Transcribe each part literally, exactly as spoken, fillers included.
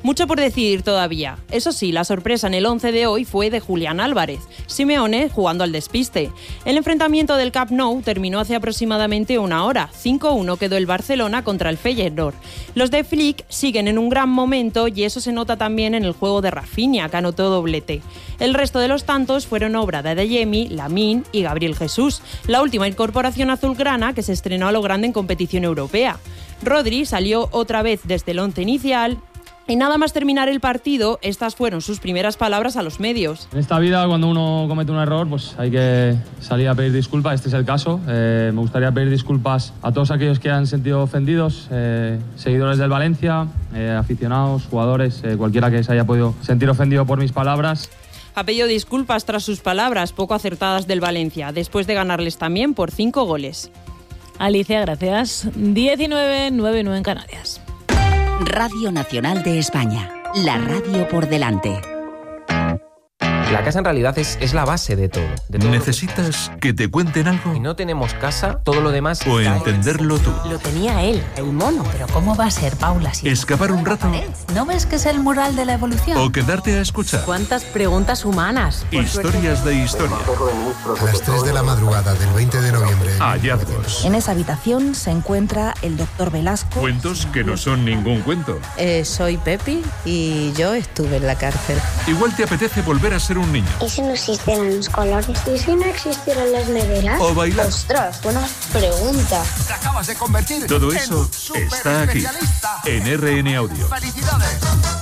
Mucho por decidir todavía. Eso sí, la sorpresa en el once de hoy fue de Julián Álvarez. Simeone jugando al despiste. El enfrentamiento del Camp Nou terminó hace aproximadamente una hora. cinco uno quedó el Barcelona contra el Feyenoord. Los de Flick siguen en un gran momento y eso se nota también en el juego de Rafinha, que anotó doblete. El resto de los tantos fueron obra de Adeyemi, Lamine y Gabriel Jesús, la última incorporación azulgrana que se estrenó a lo grande en competición europea. Rodri salió otra vez desde el once inicial y nada más terminar el partido, estas fueron sus primeras palabras a los medios. En esta vida, cuando uno comete un error, pues hay que salir a pedir disculpas. Este es el caso. Eh, me gustaría pedir disculpas a todos aquellos que han sentido ofendidos, eh, seguidores del Valencia, eh, aficionados, jugadores, eh, cualquiera que se haya podido sentir ofendido por mis palabras. Ha pedido disculpas tras sus palabras poco acertadas del Valencia, después de ganarles también por cinco goles. Alicia, gracias. diecinueve noventa y nueve en Canarias. Radio Nacional de España, la radio por delante. La casa en realidad es, es la base de todo, de todo. ¿Necesitas que te cuenten algo? Si no tenemos casa, todo lo demás... O entenderlo tú. Lo tenía él, el mono. Pero ¿cómo va a ser, Paula? Si ¿Escapar un rato? ¿No ves que es el mural de la evolución? ¿O quedarte a escuchar? ¿Cuántas preguntas humanas? Historias de historia. A las tres de la madrugada del veinte de noviembre. Hallazgos. En esa habitación se encuentra el doctor Velasco. Cuentos que no son ningún cuento. Eh, soy Pepi y yo estuve en la cárcel. Igual te apetece volver a ser un niño. ¿Y si no existieran los colores? ¿Y si no existieran las neveras? O bailar. ¡Ostras, buena pregunta! Te acabas de convertir Todo eso en está aquí, en R N Audio. ¡Felicidades!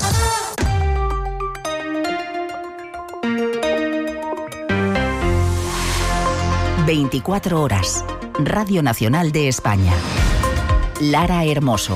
veinticuatro horas. Radio Nacional de España. Lara Hermoso.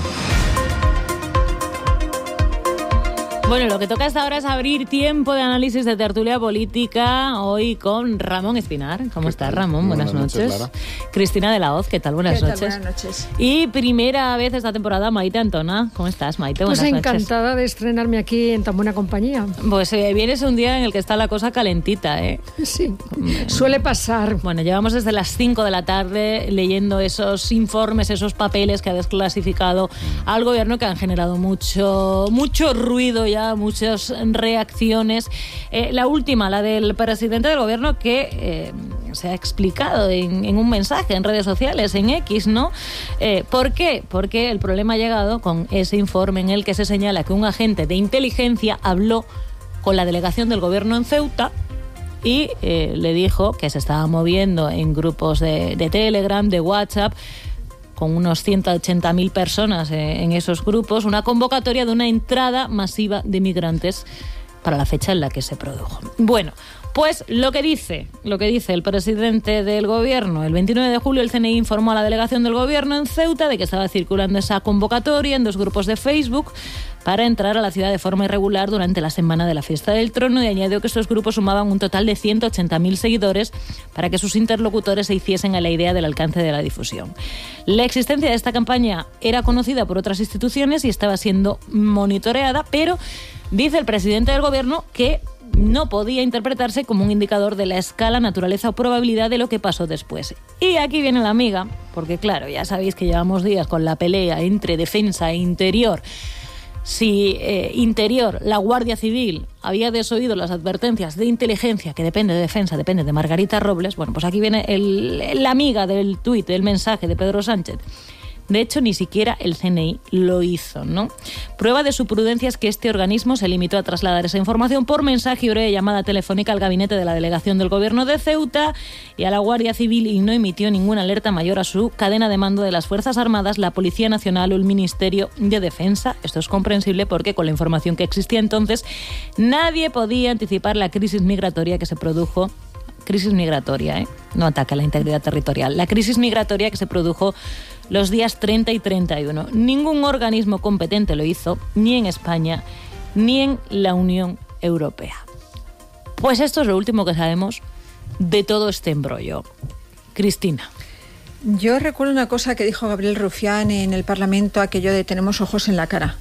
Bueno, lo que toca hasta ahora es abrir tiempo de análisis de tertulia política, hoy con Ramón Espinar. ¿Cómo estás, Ramón? Buenas, Buenas noches. noches Cristina de la Hoz, ¿qué tal? Buenas ¿Qué noches. tal? Buenas noches. Y primera vez esta temporada, Maite Antona. ¿Cómo estás, Maite? Buenas pues noches. Pues encantada de estrenarme aquí en tan buena compañía. Pues eh, vienes un día en el que está la cosa calentita, ¿eh? Sí, suele pasar. Bueno, llevamos desde las cinco de la tarde leyendo esos informes, esos papeles que ha desclasificado al gobierno, que han generado mucho, mucho ruido ya, muchas reacciones. Eh, la última, la del presidente del gobierno, que eh, se ha explicado en, en un mensaje en redes sociales, en X, ¿no? Eh, ¿Por qué? Porque el problema ha llegado con ese informe en el que se señala que un agente de inteligencia habló con la delegación del gobierno en Ceuta y eh, le dijo que se estaba moviendo en grupos de, de Telegram, de WhatsApp, con unos ciento ochenta mil personas en esos grupos, una convocatoria de una entrada masiva de migrantes para la fecha en la que se produjo. Bueno, pues lo que dice, lo que dice el presidente del gobierno, el veintinueve de julio el C N I informó a la delegación del gobierno en Ceuta de que estaba circulando esa convocatoria en dos grupos de Facebook para entrar a la ciudad de forma irregular durante la semana de la Fiesta del Trono, y añadió que estos grupos sumaban un total de ciento ochenta mil seguidores para que sus interlocutores se hiciesen a la idea del alcance de la difusión. La existencia de esta campaña era conocida por otras instituciones y estaba siendo monitoreada, pero dice el presidente del gobierno que no podía interpretarse como un indicador de la escala, naturaleza o probabilidad de lo que pasó después. Y aquí viene la amiga, porque claro, ya sabéis que llevamos días con la pelea entre defensa e interior. Si eh, Interior, la Guardia Civil, había desoído las advertencias de inteligencia, que depende de defensa, depende de Margarita Robles, bueno, pues aquí viene el, la amiga del tuit, del mensaje de Pedro Sánchez. De hecho, ni siquiera el C N I lo hizo, ¿no? Prueba de su prudencia es que este organismo se limitó a trasladar esa información por mensaje y breve llamada telefónica al gabinete de la delegación del gobierno de Ceuta y a la Guardia Civil, y no emitió ninguna alerta mayor a su cadena de mando de las Fuerzas Armadas, la Policía Nacional o el Ministerio de Defensa. Esto es comprensible porque con la información que existía entonces nadie podía anticipar la crisis migratoria que se produjo. Crisis migratoria, ¿eh? No ataca la integridad territorial. La crisis migratoria que se produjo los días treinta y treinta y uno. Ningún organismo competente lo hizo, ni en España, ni en la Unión Europea. Pues esto es lo último que sabemos de todo este embrollo. Cristina. Yo recuerdo una cosa que dijo Gabriel Rufián en el Parlamento, aquello de tenemos ojos en la cara.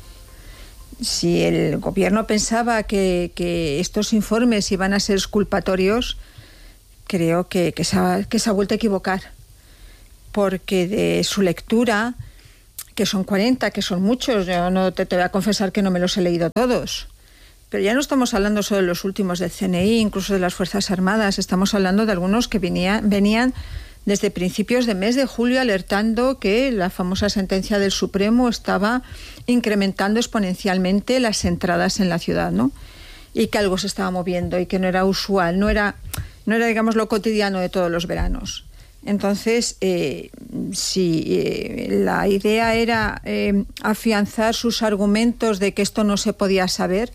Si el gobierno pensaba que, que estos informes iban a ser exculpatorios, creo que, que, se ha, que se ha vuelto a equivocar, porque de su lectura que son cuarenta, que son muchos. Yo no te, te voy a confesar que no me los he leído todos. Pero ya no estamos hablando solo de los últimos del C N I, incluso de las Fuerzas Armadas. Estamos hablando de algunos que venía, venían desde principios de mes de julio alertando que la famosa sentencia del Supremo estaba incrementando exponencialmente las entradas en la ciudad, ¿no? Y que algo se estaba moviendo y que no era usual, no era, no era digamos, lo cotidiano de todos los veranos. Entonces, eh, si eh, la idea era eh, afianzar sus argumentos de que esto no se podía saber,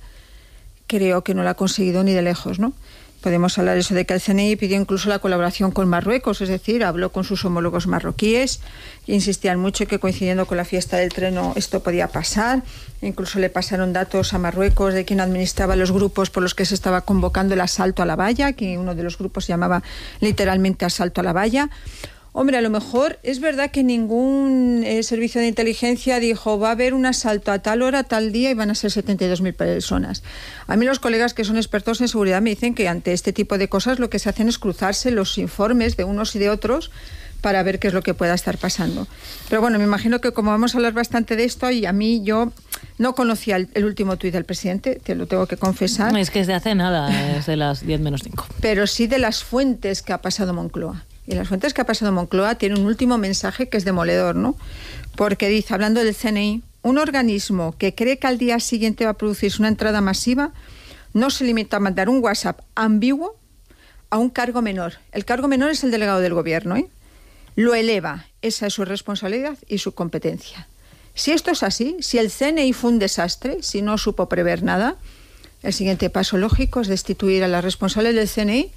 creo que no lo ha conseguido ni de lejos, ¿no? Podemos hablar de eso de que el C N I pidió incluso la colaboración con Marruecos, es decir, habló con sus homólogos marroquíes, insistían mucho en que coincidiendo con la fiesta del Treno esto podía pasar, incluso le pasaron datos a Marruecos de quien administraba los grupos por los que se estaba convocando el asalto a la valla, que uno de los grupos se llamaba literalmente asalto a la valla. Hombre, a lo mejor es verdad que ningún eh, servicio de inteligencia dijo va a haber un asalto a tal hora, tal día y van a ser setenta y dos mil personas. A mí los colegas que son expertos en seguridad me dicen que ante este tipo de cosas lo que se hacen es cruzarse los informes de unos y de otros para ver qué es lo que pueda estar pasando. Pero bueno, me imagino que como vamos a hablar bastante de esto, y a mí yo no conocía el, el último tuit del presidente, te lo tengo que confesar. Es que es de hace nada, es de las diez menos cinco. Pero sí de las fuentes que ha pasado Moncloa. Y las fuentes que ha pasado Moncloa tienen un último mensaje que es demoledor, ¿no? Porque dice, hablando del C N I, un organismo que cree que al día siguiente va a producirse una entrada masiva no se limita a mandar un WhatsApp ambiguo a un cargo menor. El cargo menor es el delegado del gobierno, ¿eh? Lo eleva. Esa es su responsabilidad y su competencia. Si esto es así, si el C N I fue un desastre, si no supo prever nada, el siguiente paso lógico es destituir a la responsable del C N I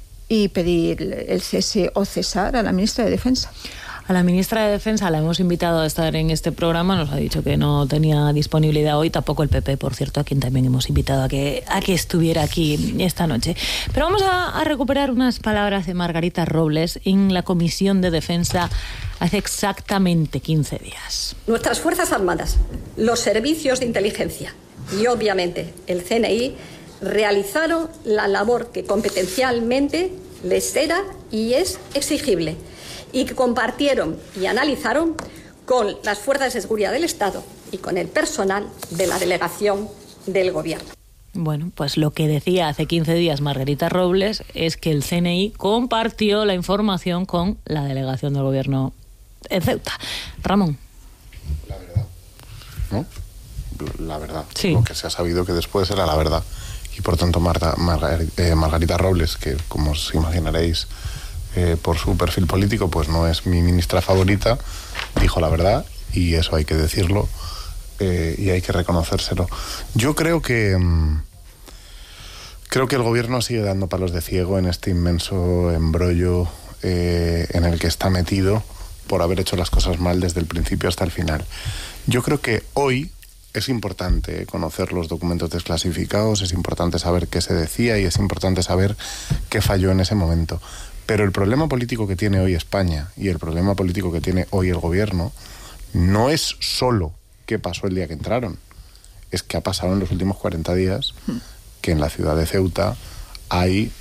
y pedir el cese o cesar a la ministra de Defensa. A la ministra de Defensa la hemos invitado a estar en este programa, nos ha dicho que no tenía disponibilidad hoy, tampoco el P P, por cierto, a quien también hemos invitado a que, a que estuviera aquí esta noche. Pero vamos a, a recuperar unas palabras de Margarita Robles en la Comisión de Defensa hace exactamente quince días. Nuestras Fuerzas Armadas, los servicios de inteligencia y obviamente el C N I realizaron la labor que competencialmente les era y es exigible y que compartieron y analizaron con las fuerzas de seguridad del Estado y con el personal de la delegación del Gobierno. Bueno, pues lo que decía hace quince días Margarita Robles es que el C N I compartió la información con la delegación del Gobierno en Ceuta. Ramón. La verdad, ¿no? La verdad. Sí. Lo que se ha sabido que después era la verdad. Y por tanto Marta, Marga, eh, Margarita Robles, que como os imaginaréis eh, por su perfil político pues no es mi ministra favorita, dijo la verdad y eso hay que decirlo eh, y hay que reconocérselo. Yo creo que mmm, creo que el gobierno sigue dando palos de ciego en este inmenso embrollo eh, en el que está metido por haber hecho las cosas mal desde el principio hasta el final. Yo creo que hoy es importante conocer los documentos desclasificados, es importante saber qué se decía y es importante saber qué falló en ese momento. Pero el problema político que tiene hoy España y el problema político que tiene hoy el gobierno no es solo qué pasó el día que entraron, es que ha pasado en los últimos cuarenta días que en la ciudad de Ceuta hay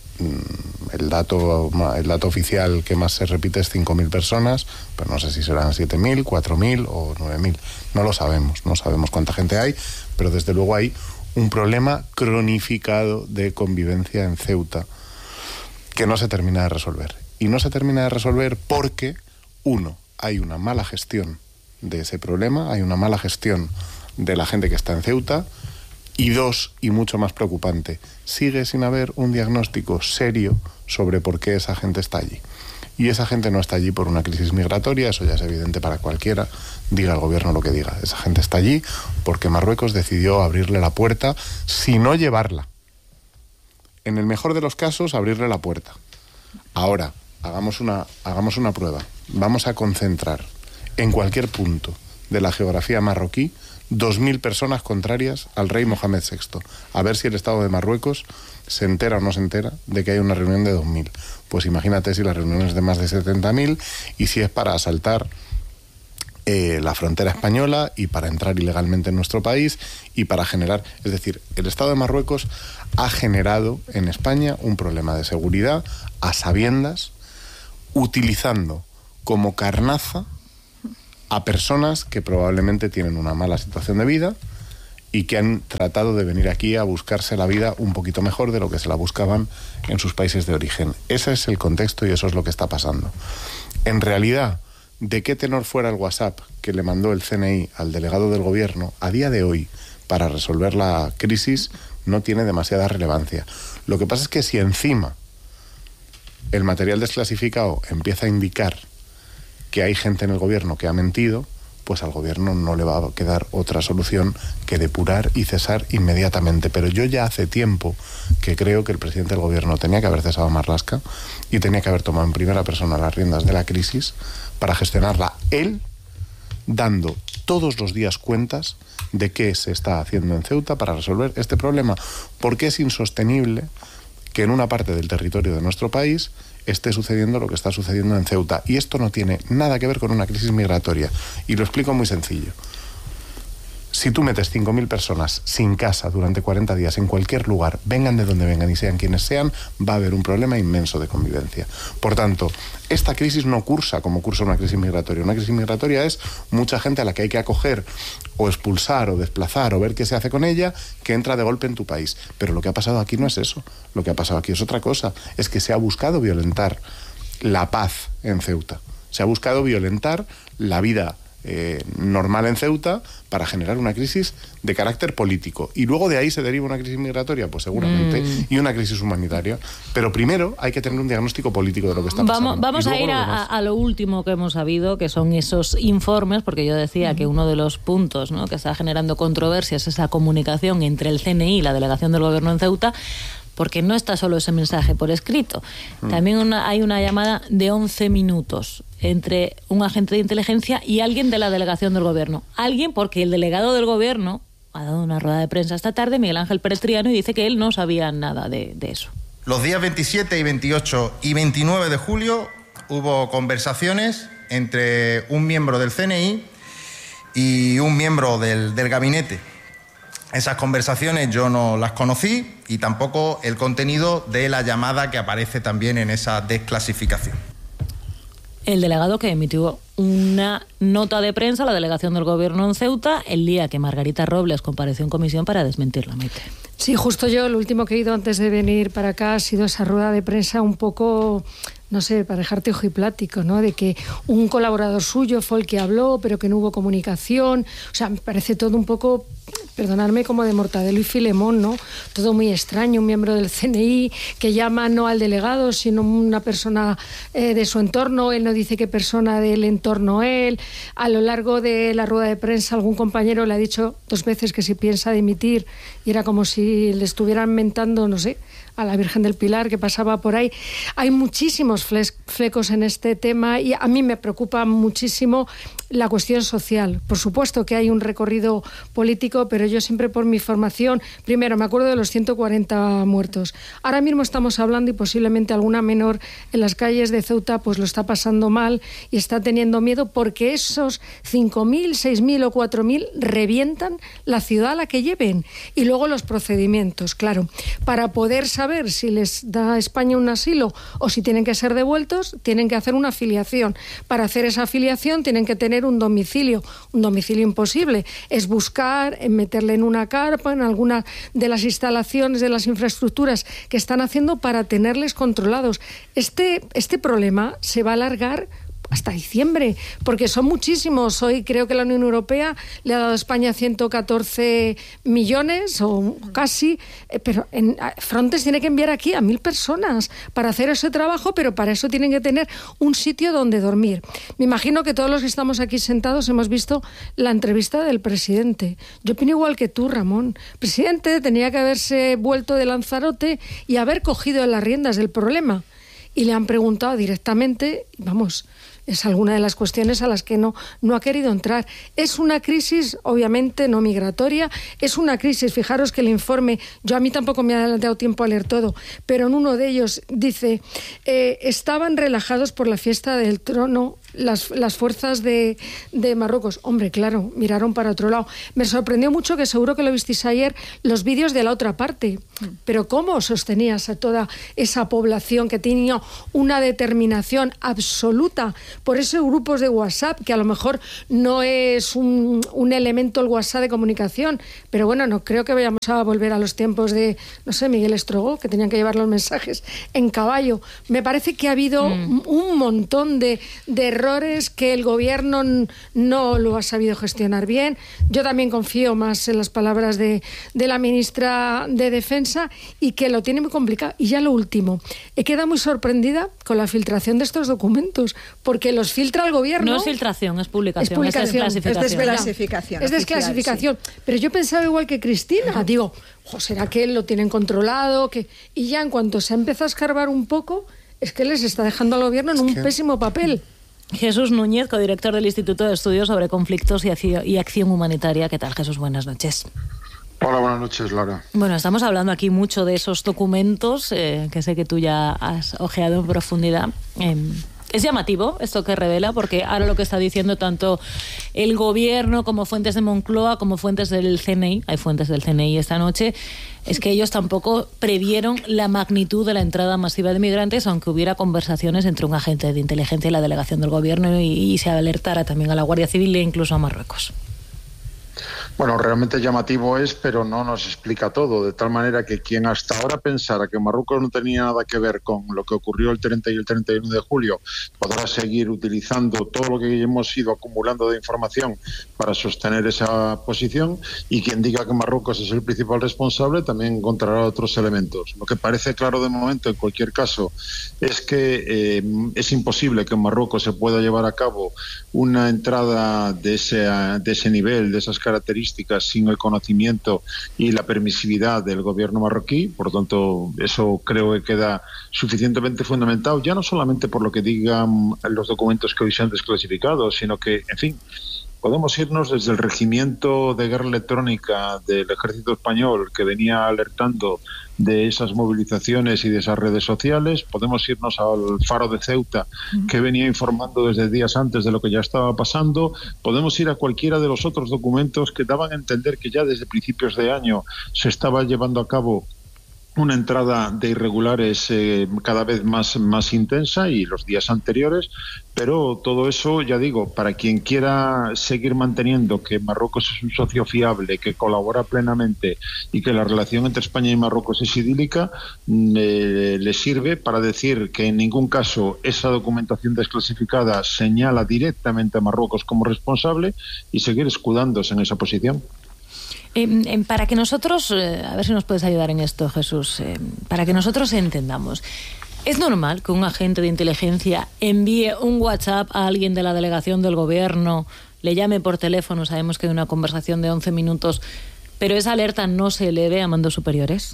el dato, el dato oficial que más se repite es cinco mil personas, pero no sé si serán siete mil, cuatro mil o nueve mil. No lo sabemos, no sabemos cuánta gente hay, pero desde luego hay un problema cronificado de convivencia en Ceuta que no se termina de resolver. Y no se termina de resolver porque, uno, hay una mala gestión de ese problema, hay una mala gestión de la gente que está en Ceuta. Y dos, y mucho más preocupante, sigue sin haber un diagnóstico serio sobre por qué esa gente está allí. Y esa gente no está allí por una crisis migratoria, eso ya es evidente para cualquiera, diga el gobierno lo que diga. Esa gente está allí porque Marruecos decidió abrirle la puerta, si no llevarla. En el mejor de los casos, abrirle la puerta. Ahora, hagamos una, hagamos una prueba. Vamos a concentrar en cualquier punto de la geografía marroquí dos mil personas contrarias al rey Mohamed sexto. A ver si el Estado de Marruecos se entera o no se entera de que hay una reunión de dos mil. Pues imagínate si la reunión es de más de setenta mil y si es para asaltar eh, la frontera española y para entrar ilegalmente en nuestro país y para generar... Es decir, el Estado de Marruecos ha generado en España un problema de seguridad a sabiendas, utilizando como carnaza a personas que probablemente tienen una mala situación de vida y que han tratado de venir aquí a buscarse la vida un poquito mejor de lo que se la buscaban en sus países de origen. Ese es el contexto y eso es lo que está pasando. En realidad, de qué tenor fuera el WhatsApp que le mandó el C N I al delegado del gobierno, a día de hoy, para resolver la crisis, no tiene demasiada relevancia. Lo que pasa es que si encima el material desclasificado empieza a indicar que hay gente en el gobierno que ha mentido, pues al gobierno no le va a quedar otra solución que depurar y cesar inmediatamente. Pero yo ya hace tiempo que creo que el presidente del gobierno tenía que haber cesado a Marlaska y tenía que haber tomado en primera persona las riendas de la crisis para gestionarla él, dando todos los días cuentas de qué se está haciendo en Ceuta para resolver este problema, porque es insostenible que en una parte del territorio de nuestro país esté sucediendo lo que está sucediendo en Ceuta. Y esto no tiene nada que ver con una crisis migratoria. Y lo explico muy sencillo. Si tú metes cinco mil personas sin casa durante cuarenta días en cualquier lugar, vengan de donde vengan y sean quienes sean, va a haber un problema inmenso de convivencia. Por tanto, esta crisis no cursa como cursa una crisis migratoria. Una crisis migratoria es mucha gente a la que hay que acoger o expulsar o desplazar o ver qué se hace con ella, que entra de golpe en tu país. Pero lo que ha pasado aquí no es eso. Lo que ha pasado aquí es otra cosa. Es que se ha buscado violentar la paz en Ceuta. Se ha buscado violentar la vida Eh, normal en Ceuta para generar una crisis de carácter político. Y luego de ahí se deriva una crisis migratoria, pues seguramente, mm. y una crisis humanitaria. Pero primero hay que tener un diagnóstico político de lo que está pasando. Vamos, vamos a ir a, a lo último que hemos sabido, que son esos informes, porque yo decía mm. que uno de los puntos, ¿no?, que está generando controversias es esa comunicación entre el C N I y la delegación del gobierno en Ceuta, porque no está solo ese mensaje por escrito. Mm. También una, hay una llamada de once minutos entre un agente de inteligencia y alguien de la delegación del gobierno. Alguien porque el delegado del gobierno ha dado una rueda de prensa esta tarde, Miguel Ángel Pérez Triano, y dice que él no sabía nada de, de eso. Los días veintisiete y veintiocho y veintinueve de julio hubo conversaciones entre un miembro del C N I y un miembro del, del gabinete. Esas conversaciones yo no las conocí y tampoco el contenido de la llamada que aparece también en esa desclasificación. El delegado que emitió una nota de prensa a la delegación del gobierno en Ceuta el día que Margarita Robles compareció en comisión para desmentirla. Maite. Sí, justo yo lo último que he oído antes de venir para acá ha sido esa rueda de prensa un poco, no sé, para dejarte ojiplático, ¿no? De que un colaborador suyo fue el que habló, pero que no hubo comunicación. O sea, me parece todo un poco, perdonadme, como de Mortadelo y Filemón, ¿no? Todo muy extraño, un miembro del C N I que llama no al delegado, sino una persona eh, de su entorno. Él no dice qué persona del entorno él. A lo largo de la rueda de prensa algún compañero le ha dicho dos veces que si piensa dimitir, y era como si le estuvieran mentando, no sé, a la Virgen del Pilar que pasaba por ahí. Hay muchísimos flecos en este tema y a mí me preocupa muchísimo la cuestión social. Por supuesto que hay un recorrido político, pero yo siempre por mi formación, primero me acuerdo de los ciento cuarenta muertos. Ahora mismo estamos hablando y posiblemente alguna menor en las calles de Ceuta pues lo está pasando mal y está teniendo miedo porque esos cinco mil, seis mil o cuatro mil revientan la ciudad a la que lleven. Y luego los procedimientos, claro, para poder saber si les da España un asilo o si tienen que ser devueltos, tienen que hacer una afiliación. Para hacer esa afiliación tienen que tener un domicilio, un domicilio imposible. Es buscar, meterle en una carpa, en alguna de las instalaciones, de las infraestructuras que están haciendo para tenerles controlados. Este, este problema se va a alargar hasta diciembre, porque son muchísimos. Hoy creo que la Unión Europea le ha dado a España ciento catorce millones o casi, eh, pero en Frontex tiene que enviar aquí a mil personas para hacer ese trabajo, pero para eso tienen que tener un sitio donde dormir. Me imagino que todos los que estamos aquí sentados hemos visto la entrevista del presidente. Yo opino igual que tú, Ramón. El presidente tenía que haberse vuelto de Lanzarote y haber cogido las riendas del problema. Y le han preguntado directamente, vamos, es alguna de las cuestiones a las que no, no ha querido entrar. Es una crisis, obviamente, no migratoria, es una crisis, fijaros que el informe, yo a mí tampoco me ha dado tiempo a leer todo, pero en uno de ellos dice, eh, estaban relajados por la fiesta del trono las, las fuerzas de, de Marruecos. Hombre, claro, miraron para otro lado. Me sorprendió mucho, que seguro que lo visteis ayer, los vídeos de la otra parte. Pero ¿cómo sostenías a toda esa población que tenía una determinación absoluta por esos grupos de WhatsApp, que a lo mejor no es un, un elemento el WhatsApp de comunicación, pero bueno, no creo que vayamos a volver a los tiempos de, no sé, Miguel Estrogó, que tenían que llevar los mensajes en caballo. Me parece que ha habido mm. un montón de, de errores que el gobierno no lo ha sabido gestionar bien. Yo también confío más en las palabras de, de la ministra de Defensa, y que lo tiene muy complicado. Y ya lo último, he quedado muy sorprendida con la filtración de estos documentos, porque los filtra el gobierno. No es filtración, es publicación, es, publicación, es desclasificación. Es desclasificación. Es desclasificación. Sí. Pero yo pensaba igual que Cristina, uh-huh. digo, ¿será que lo tienen controlado? Que... Y ya en cuanto se empieza a escarbar un poco, es que les está dejando al gobierno en es un que... pésimo papel. Jesús Núñez, codirector del Instituto de Estudios sobre Conflictos y Acción Humanitaria. ¿Qué tal, Jesús? Buenas noches. Hola, buenas noches, Lara. Bueno, estamos hablando aquí mucho de esos documentos, eh, que sé que tú ya has ojeado en profundidad. Eh, es llamativo esto que revela, porque ahora lo que está diciendo tanto el gobierno como fuentes de Moncloa, como fuentes del C N I, hay fuentes del C N I esta noche, es que ellos tampoco previeron la magnitud de la entrada masiva de migrantes, aunque hubiera conversaciones entre un agente de inteligencia y la delegación del gobierno, y, y se alertara también a la Guardia Civil e incluso a Marruecos. Bueno, realmente llamativo es, pero no nos explica todo, de tal manera que quien hasta ahora pensara que Marruecos no tenía nada que ver con lo que ocurrió el treinta y el treinta y uno de julio, podrá seguir utilizando todo lo que hemos ido acumulando de información para sostener esa posición, y quien diga que Marruecos es el principal responsable también encontrará otros elementos. Lo que parece claro de momento, en cualquier caso, es que eh, es imposible que en Marruecos se pueda llevar a cabo una entrada de ese, de ese nivel, de esas características, sin el conocimiento y la permisividad del gobierno marroquí. Por lo tanto, eso creo que queda suficientemente fundamentado, ya no solamente por lo que digan los documentos que hoy se han desclasificado, sino que, en fin, podemos irnos desde el regimiento de guerra electrónica del ejército español, que venía alertando de esas movilizaciones y de esas redes sociales, podemos irnos al Faro de Ceuta, que venía informando desde días antes de lo que ya estaba pasando, podemos ir a cualquiera de los otros documentos que daban a entender que ya desde principios de año se estaba llevando a cabo una entrada de irregulares eh, cada vez más, más intensa, y los días anteriores, pero todo eso, ya digo, para quien quiera seguir manteniendo que Marruecos es un socio fiable, que colabora plenamente y que la relación entre España y Marruecos es idílica, eh, le sirve para decir que en ningún caso esa documentación desclasificada señala directamente a Marruecos como responsable, y seguir escudándose en esa posición. Eh, eh, para que nosotros, eh, a ver si nos puedes ayudar en esto, Jesús, eh, para que nosotros entendamos, ¿es normal que un agente de inteligencia envíe un WhatsApp a alguien de la delegación del gobierno, le llame por teléfono, sabemos que hay una conversación de once minutos, pero esa alerta no se eleve a mandos superiores?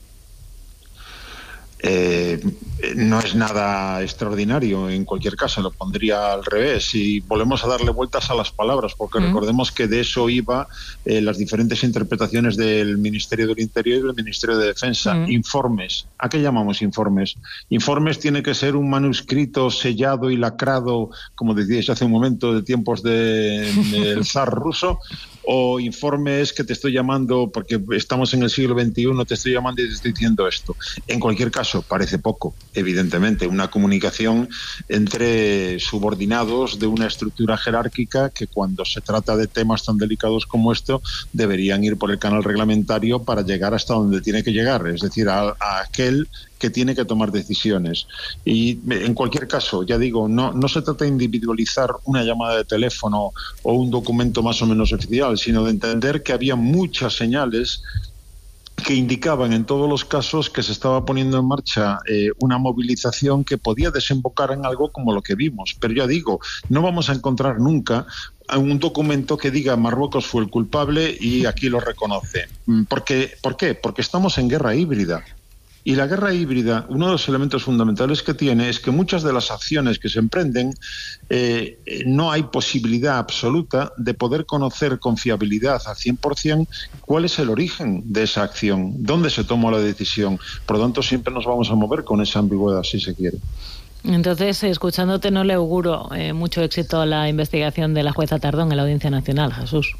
Eh, no es nada extraordinario, en cualquier caso lo pondría al revés, y volvemos a darle vueltas a las palabras, porque mm. recordemos que de eso iba eh, las diferentes interpretaciones del Ministerio del Interior y del Ministerio de Defensa. Mm. Informes, ¿a qué llamamos informes? Informes tiene que ser un manuscrito sellado y lacrado, como decíais hace un momento, de tiempos del de, zar ruso, o informe es que te estoy llamando porque estamos en el siglo veintiuno, te estoy llamando y te estoy diciendo esto. En cualquier caso, parece poco, evidentemente, una comunicación entre subordinados de una estructura jerárquica que, cuando se trata de temas tan delicados como esto, deberían ir por el canal reglamentario para llegar hasta donde tiene que llegar, es decir, a, a aquel que tiene que tomar decisiones. Y en cualquier caso, ya digo, no, no se trata de individualizar una llamada de teléfono o un documento más o menos oficial, sino de entender que había muchas señales que indicaban en todos los casos que se estaba poniendo en marcha eh, una movilización que podía desembocar en algo como lo que vimos. Pero ya digo, no vamos a encontrar nunca un documento que diga Marruecos fue el culpable y aquí lo reconoce. Porque, ¿por qué? Porque estamos en guerra híbrida. Y la guerra híbrida, uno de los elementos fundamentales que tiene es que muchas de las acciones que se emprenden eh, no hay posibilidad absoluta de poder conocer con fiabilidad al cien por ciento cuál es el origen de esa acción, dónde se tomó la decisión. Por lo tanto, siempre nos vamos a mover con esa ambigüedad, si se quiere. Entonces, escuchándote, no le auguro eh, mucho éxito a la investigación de la jueza Tardón en la Audiencia Nacional, Jesús.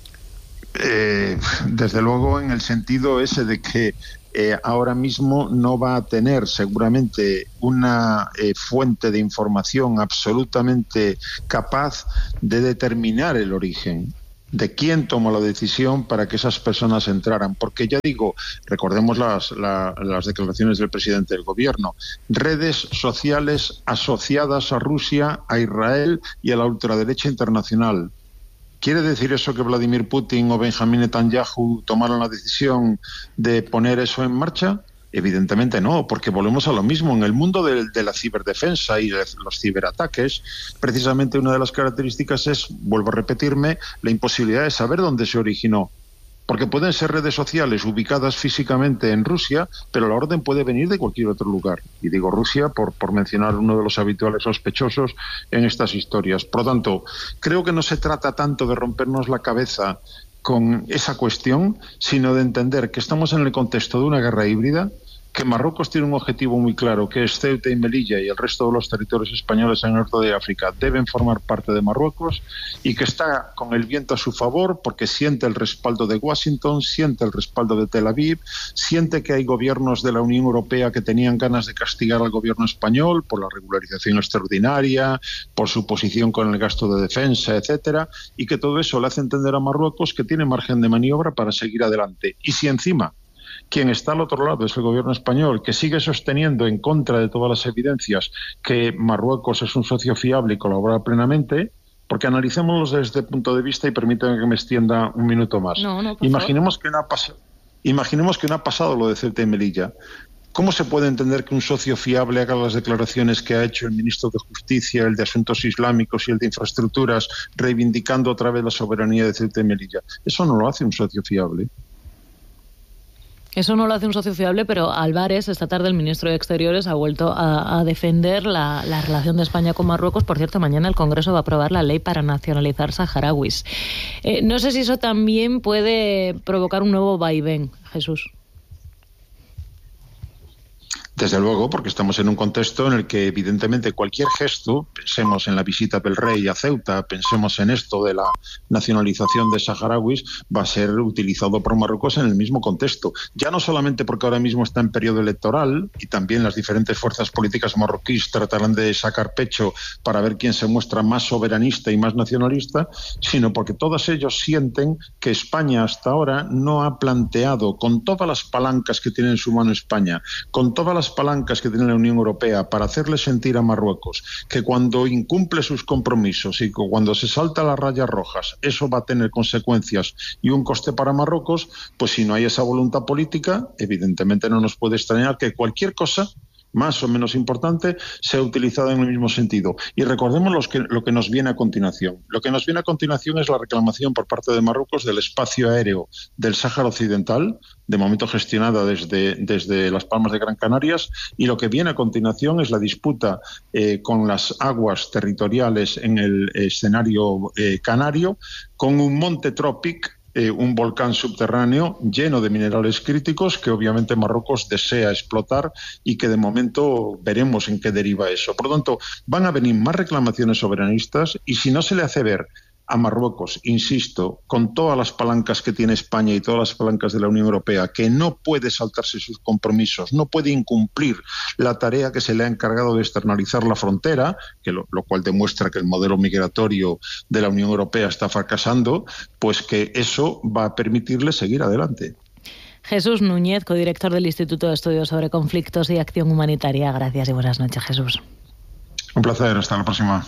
Eh, desde luego, en el sentido ese de que eh, ahora mismo no va a tener seguramente una eh, fuente de información absolutamente capaz de determinar el origen de quién tomó la decisión para que esas personas entraran. Porque ya digo, recordemos las, la, las declaraciones del presidente del gobierno, redes sociales asociadas a Rusia, a Israel y a la ultraderecha internacional. ¿Quiere decir eso que Vladimir Putin o Benjamín Netanyahu tomaron la decisión de poner eso en marcha? Evidentemente no, porque volvemos a lo mismo. En el mundo de, de la ciberdefensa y de los ciberataques, precisamente una de las características es, vuelvo a repetirme, la imposibilidad de saber dónde se originó. Porque pueden ser redes sociales ubicadas físicamente en Rusia, pero la orden puede venir de cualquier otro lugar. Y digo Rusia por, por mencionar uno de los habituales sospechosos en estas historias. Por lo tanto, creo que no se trata tanto de rompernos la cabeza con esa cuestión, sino de entender que estamos en el contexto de una guerra híbrida, que Marruecos tiene un objetivo muy claro, que es Ceuta y Melilla y el resto de los territorios españoles en el norte de África deben formar parte de Marruecos, y que está con el viento a su favor porque siente el respaldo de Washington, siente el respaldo de Tel Aviv, siente que hay gobiernos de la Unión Europea que tenían ganas de castigar al gobierno español por la regularización extraordinaria, por su posición con el gasto de defensa, etcétera, y que todo eso le hace entender a Marruecos que tiene margen de maniobra para seguir adelante. Y si encima quien está al otro lado es el gobierno español, que sigue sosteniendo en contra de todas las evidencias que Marruecos es un socio fiable y colabora plenamente, porque analicémoslo desde este punto de vista y permítanme que me extienda un minuto más. No, no, Imaginemos que no ha pasado, imaginemos que no ha pasado lo de Ceuta y Melilla. ¿Cómo se puede entender que un socio fiable haga las declaraciones que ha hecho el ministro de Justicia, el de Asuntos Islámicos y el de Infraestructuras, reivindicando otra vez la soberanía de Ceuta y Melilla? Eso no lo hace un socio fiable. Eso no lo hace un socio fiable, pero Álvarez, esta tarde el ministro de Exteriores, ha vuelto a, a defender la, la relación de España con Marruecos. Por cierto, mañana el Congreso va a aprobar la ley para nacionalizar saharauis. Eh, no sé si eso también puede provocar un nuevo vaivén, Jesús. Desde luego, porque estamos en un contexto en el que evidentemente cualquier gesto, pensemos en la visita del rey a Ceuta, pensemos en esto de la nacionalización de saharauis, va a ser utilizado por Marruecos en el mismo contexto. Ya no solamente porque ahora mismo está en periodo electoral y también las diferentes fuerzas políticas marroquíes tratarán de sacar pecho para ver quién se muestra más soberanista y más nacionalista, sino porque todos ellos sienten que España hasta ahora no ha planteado, con todas las palancas que tiene en su mano España, con todas las palancas que tiene la Unión Europea para hacerle sentir a Marruecos que cuando incumple sus compromisos y cuando se salta las rayas rojas, eso va a tener consecuencias y un coste para Marruecos, pues si no hay esa voluntad política, evidentemente no nos puede extrañar que cualquier cosa más o menos importante, sea utilizada en el mismo sentido. Y recordemos los que, lo que nos viene a continuación. Lo que nos viene a continuación es la reclamación por parte de Marruecos del espacio aéreo del Sáhara Occidental, de momento gestionada desde, desde Las Palmas de Gran Canarias, y lo que viene a continuación es la disputa eh, con las aguas territoriales en el escenario eh, canario, con un monte Tropic, Eh, un volcán subterráneo lleno de minerales críticos que obviamente Marruecos desea explotar y que de momento veremos en qué deriva eso. Por lo tanto, van a venir más reclamaciones soberanistas y si no se le hace ver a Marruecos, insisto, con todas las palancas que tiene España y todas las palancas de la Unión Europea, que no puede saltarse sus compromisos, no puede incumplir la tarea que se le ha encargado de externalizar la frontera, que lo, lo cual demuestra que el modelo migratorio de la Unión Europea está fracasando, pues que eso va a permitirle seguir adelante. Jesús Núñez, codirector del Instituto de Estudios sobre Conflictos y Acción Humanitaria. Gracias y buenas noches, Jesús. Un placer, hasta la próxima.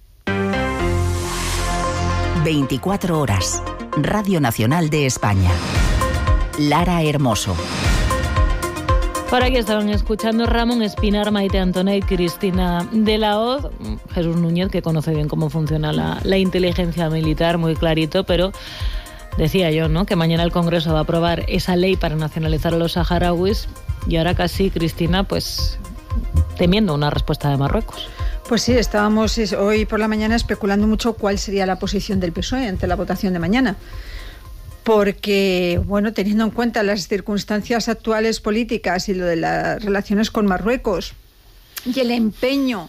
veinticuatro horas. Radio Nacional de España. Lara Hermoso. Por aquí estaban escuchando Ramón Espinar, Maite Antonet, Cristina de la Hoz, Jesús Núñez, que conoce bien cómo funciona la, la inteligencia militar, muy clarito, pero decía yo, ¿no?, que mañana el Congreso va a aprobar esa ley para nacionalizar a los saharauis y ahora casi Cristina, pues, temiendo una respuesta de Marruecos. Pues sí, estábamos hoy por la mañana especulando mucho cuál sería la posición del P S O E ante la votación de mañana. Porque, bueno, teniendo en cuenta las circunstancias actuales políticas y lo de las relaciones con Marruecos, y el empeño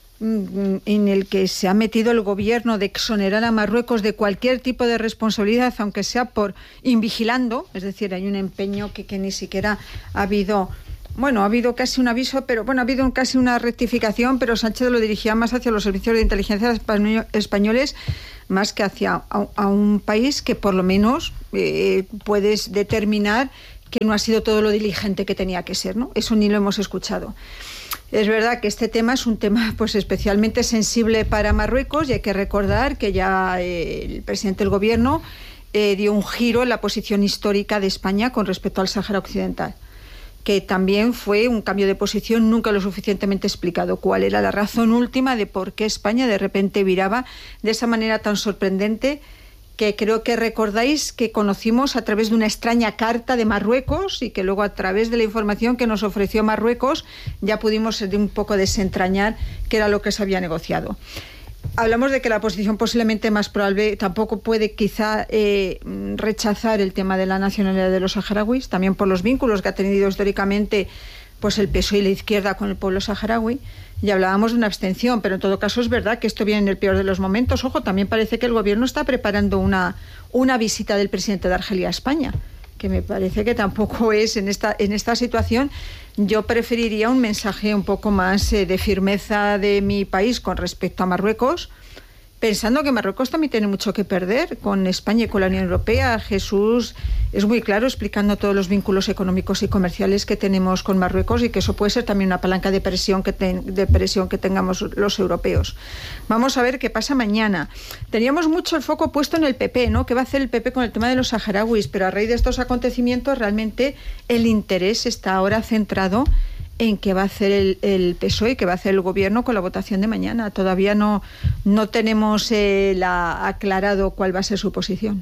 en el que se ha metido el gobierno de exonerar a Marruecos de cualquier tipo de responsabilidad, aunque sea por invigilando, es decir, hay un empeño que, que ni siquiera ha habido, bueno, ha habido casi un aviso, pero bueno, ha habido casi una rectificación, pero Sánchez lo dirigía más hacia los servicios de inteligencia españoles, más que hacia a, a un país que por lo menos eh, puedes determinar que no ha sido todo lo diligente que tenía que ser, ¿no? Eso ni lo hemos escuchado. Es verdad que este tema es un tema pues especialmente sensible para Marruecos y hay que recordar que ya eh, el presidente del gobierno eh, dio un giro en la posición histórica de España con respecto al Sáhara Occidental, que también fue un cambio de posición nunca lo suficientemente explicado. ¿Cuál era la razón última de por qué España de repente viraba de esa manera tan sorprendente? Que creo que recordáis que conocimos a través de una extraña carta de Marruecos y que luego a través de la información que nos ofreció Marruecos ya pudimos un poco desentrañar qué era lo que se había negociado. Hablamos de que la posición posiblemente más probable tampoco puede quizá eh, rechazar el tema de la nacionalidad de los saharauis, también por los vínculos que ha tenido históricamente pues el P S O E y la izquierda con el pueblo saharaui. Y hablábamos de una abstención, pero en todo caso es verdad que esto viene en el peor de los momentos. Ojo, también parece que el gobierno está preparando una, una visita del presidente de Argelia a España, que me parece que tampoco es en esta, en esta situación. Yo preferiría un mensaje un poco más eh, de firmeza de mi país con respecto a Marruecos, pensando que Marruecos también tiene mucho que perder con España y con la Unión Europea. Jesús es muy claro explicando todos los vínculos económicos y comerciales que tenemos con Marruecos y que eso puede ser también una palanca de presión que, ten, de presión que tengamos los europeos. Vamos a ver qué pasa mañana. Teníamos mucho el foco puesto en el P P, ¿no? ¿Qué va a hacer el P P con el tema de los saharauis? Pero a raíz de estos acontecimientos realmente el interés está ahora centrado en qué va a hacer el, el P S O E y qué va a hacer el gobierno con la votación de mañana. Todavía no, no tenemos eh, la, aclarado cuál va a ser su posición.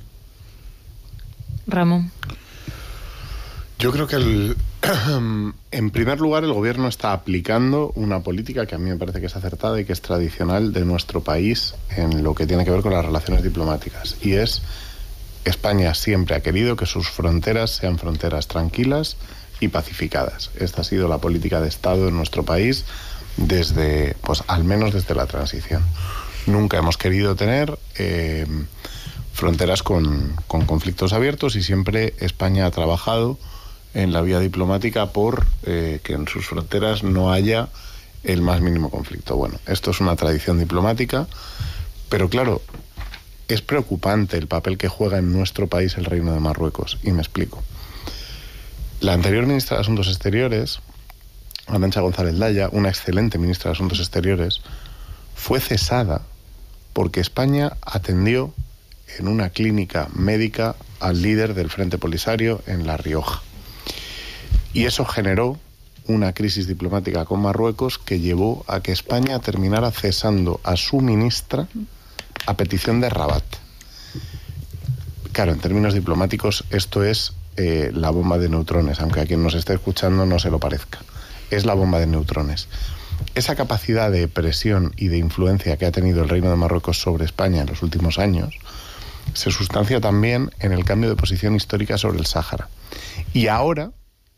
Ramón. Yo creo que el, en primer lugar el gobierno está aplicando una política que a mí me parece que es acertada y que es tradicional de nuestro país en lo que tiene que ver con las relaciones diplomáticas, y es España siempre ha querido que sus fronteras sean fronteras tranquilas y pacificadas. Esta ha sido la política de Estado en nuestro país desde, pues al menos desde la transición. Nunca hemos querido tener eh, fronteras con, con conflictos abiertos y siempre España ha trabajado en la vía diplomática por eh, que en sus fronteras no haya el más mínimo conflicto. Bueno, esto es una tradición diplomática, pero claro, es preocupante el papel que juega en nuestro país el Reino de Marruecos, y me explico. La anterior ministra de Asuntos Exteriores, Arantxa González Laya, una excelente ministra de Asuntos Exteriores, fue cesada porque España atendió en una clínica médica al líder del Frente Polisario en La Rioja. Y eso generó una crisis diplomática con Marruecos que llevó a que España terminara cesando a su ministra a petición de Rabat. Claro, en términos diplomáticos esto es Eh, la bomba de neutrones, aunque a quien nos esté escuchando no se lo parezca. Es la bomba de neutrones. Esa capacidad de presión y de influencia que ha tenido el Reino de Marruecos sobre España en los últimos años se sustancia también en el cambio de posición histórica sobre el Sáhara. Y ahora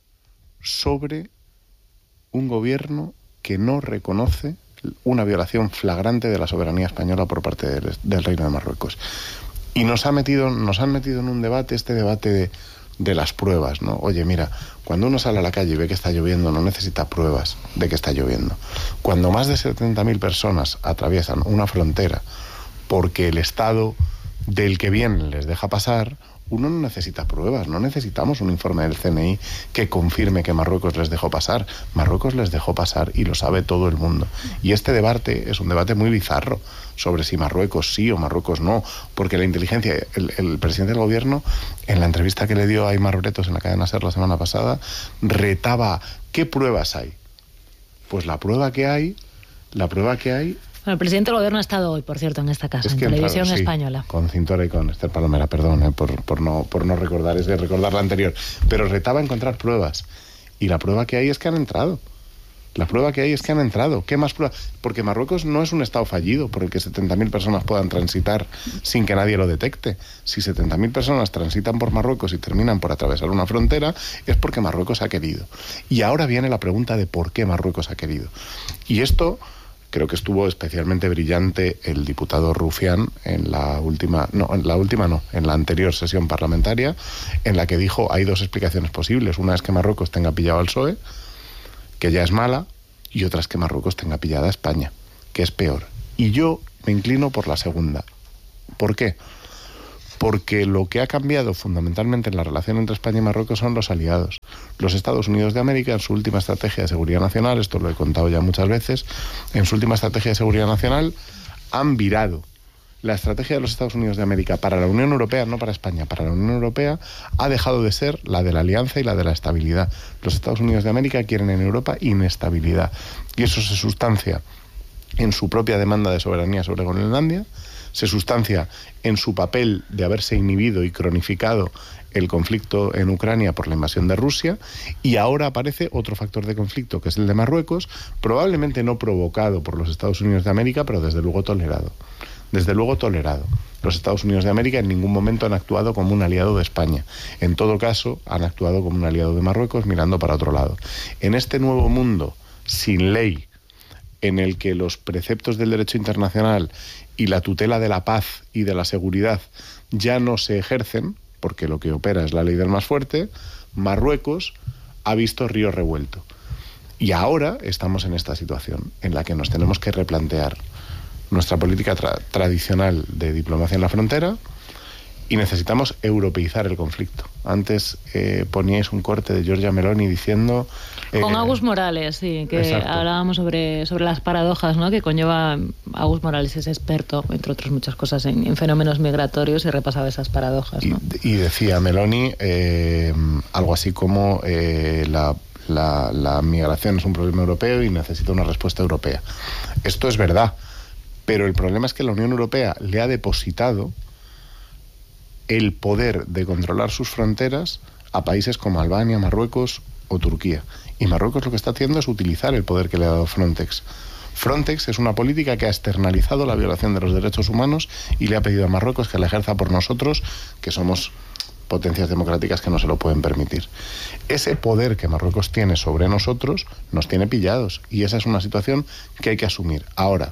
sobre un gobierno que no reconoce una violación flagrante de la soberanía española por parte del, del Reino de Marruecos. Y nos ha metido, nos han metido en un debate, este debate de de las pruebas, ¿no? Oye, mira, cuando uno sale a la calle y ve que está lloviendo, no necesita pruebas de que está lloviendo. Cuando más de setenta mil personas atraviesan una frontera porque el Estado del que vienen les deja pasar, uno no necesita pruebas, no necesitamos un informe del C N I que confirme que Marruecos les dejó pasar. Marruecos les dejó pasar y lo sabe todo el mundo. Y este debate es un debate muy bizarro sobre si Marruecos sí o Marruecos no, porque la inteligencia, el, el presidente del gobierno, en la entrevista que le dio a Aimar Bretos en la cadena SER la semana pasada, retaba, ¿qué pruebas hay? Pues la prueba que hay, la prueba que hay... Bueno, el presidente del gobierno ha estado hoy, por cierto, en esta casa, es en que, Televisión claro, sí, Española. Con Cintora y con Esther Palomera, perdón, eh, por, por, no, por no recordar, es de recordar la anterior. Pero retaba encontrar pruebas. Y la prueba que hay es que han entrado. La prueba que hay es que han entrado. ¿Qué más prueba? Porque Marruecos no es un estado fallido por el que setenta mil personas puedan transitar sin que nadie lo detecte. Si setenta mil personas transitan por Marruecos y terminan por atravesar una frontera, es porque Marruecos ha querido. Y ahora viene la pregunta de por qué Marruecos ha querido. Y esto creo que estuvo especialmente brillante el diputado Rufián en la última, no, en la última no, en la anterior sesión parlamentaria, en la que dijo hay dos explicaciones posibles. Una es que Marruecos tenga pillado al P S O E, que ya es mala, y otra es que Marruecos tenga pillada a España, que es peor. Y yo me inclino por la segunda. ¿Por qué? Porque lo que ha cambiado fundamentalmente en la relación entre España y Marruecos son los aliados. Los Estados Unidos de América, en su última estrategia de seguridad nacional, esto lo he contado ya muchas veces, en su última estrategia de seguridad nacional han virado. La estrategia de los Estados Unidos de América para la Unión Europea, no para España, para la Unión Europea, ha dejado de ser la de la alianza y la de la estabilidad. Los Estados Unidos de América quieren en Europa inestabilidad. Y eso se sustancia en su propia demanda de soberanía sobre Groenlandia, se sustancia en su papel de haberse inhibido y cronificado el conflicto en Ucrania por la invasión de Rusia, y ahora aparece otro factor de conflicto, que es el de Marruecos, probablemente no provocado por los Estados Unidos de América, pero desde luego tolerado. Desde luego tolerado. Los Estados Unidos de América en ningún momento han actuado como un aliado de España. En todo caso, han actuado como un aliado de Marruecos mirando para otro lado. En este nuevo mundo, sin ley, en el que los preceptos del derecho internacional y la tutela de la paz y de la seguridad ya no se ejercen, porque lo que opera es la ley del más fuerte, Marruecos ha visto río revuelto. Y ahora estamos en esta situación en la que nos tenemos que replantear nuestra política tra- tradicional de diplomacia en la frontera, y necesitamos europeizar el conflicto. Antes eh, poníais un corte de Giorgia Meloni diciendo... Eh, Con Agus Morales, sí, que exacto. hablábamos sobre, sobre las paradojas, ¿no?, que conlleva. Agus Morales es experto, entre otras muchas cosas, en, en fenómenos migratorios, y repasaba esas paradojas, ¿no? Y, y decía Meloni eh, algo así como eh, la, la, la migración es un problema europeo y necesita una respuesta europea. Esto es verdad, pero el problema es que la Unión Europea le ha depositado el poder de controlar sus fronteras a países como Albania, Marruecos o Turquía. Y Marruecos lo que está haciendo es utilizar el poder que le ha dado Frontex. Frontex es una política que ha externalizado la violación de los derechos humanos y le ha pedido a Marruecos que la ejerza por nosotros, que somos potencias democráticas que no se lo pueden permitir. Ese poder que Marruecos tiene sobre nosotros nos tiene pillados, y esa es una situación que hay que asumir. Ahora,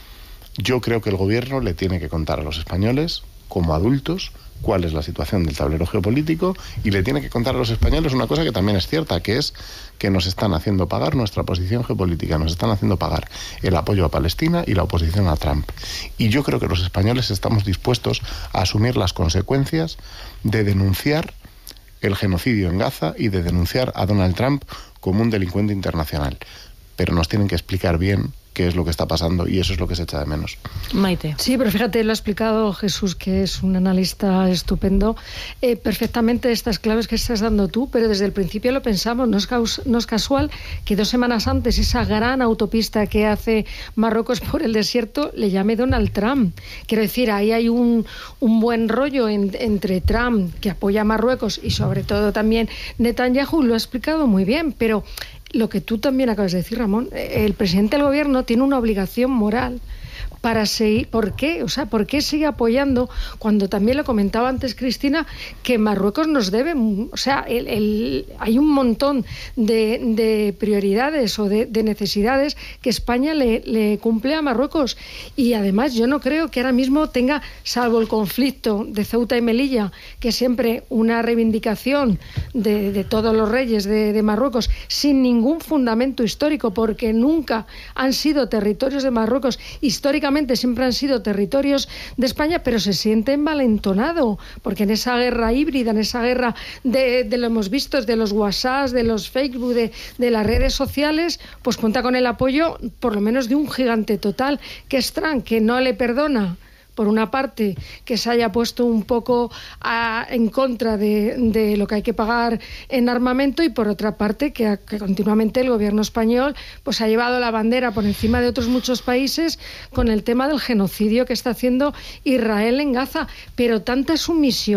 yo creo que el gobierno le tiene que contar a los españoles, como adultos, cuál es la situación del tablero geopolítico, y le tiene que contar a los españoles una cosa que también es cierta, que es que nos están haciendo pagar nuestra posición geopolítica, nos están haciendo pagar el apoyo a Palestina y la oposición a Trump. Y yo creo que los españoles estamos dispuestos a asumir las consecuencias de denunciar el genocidio en Gaza y de denunciar a Donald Trump como un delincuente internacional. Pero nos tienen que explicar bien qué es lo que está pasando, y eso es lo que se echa de menos. Maite. Sí, pero fíjate, lo ha explicado Jesús, que es un analista estupendo, eh, perfectamente estas claves que estás dando tú, pero desde el principio lo pensamos, no es, caus- no es casual que dos semanas antes esa gran autopista que hace Marruecos por el desierto le llame Donald Trump. Quiero decir, ahí hay un, un buen rollo en, entre Trump, que apoya a Marruecos, y sobre todo también Netanyahu, lo ha explicado muy bien, pero lo que tú también acabas de decir, Ramón, el presidente del gobierno tiene una obligación moral para seguir. ¿Por qué? O sea, ¿por qué sigue apoyando cuando también lo comentaba antes Cristina, que Marruecos nos debe? O sea, el, el, hay un montón de, de prioridades o de, de necesidades que España le, le cumple a Marruecos. Y además yo no creo que ahora mismo tenga, salvo el conflicto de Ceuta y Melilla, que es siempre una reivindicación de, de todos los reyes de, de Marruecos, sin ningún fundamento histórico, porque nunca han sido territorios de Marruecos históricamente, siempre han sido territorios de España, pero se siente envalentonado, porque en esa guerra híbrida, en esa guerra de, de lo hemos visto, de los WhatsApp, de los Facebook, de, de las redes sociales, pues cuenta con el apoyo por lo menos de un gigante total, que es Trump, que no le perdona, por una parte, que se haya puesto un poco a, en contra de, de lo que hay que pagar en armamento, y por otra parte que, que continuamente el gobierno español pues ha llevado la bandera por encima de otros muchos países con el tema del genocidio que está haciendo Israel en Gaza. Pero tanta sumisión,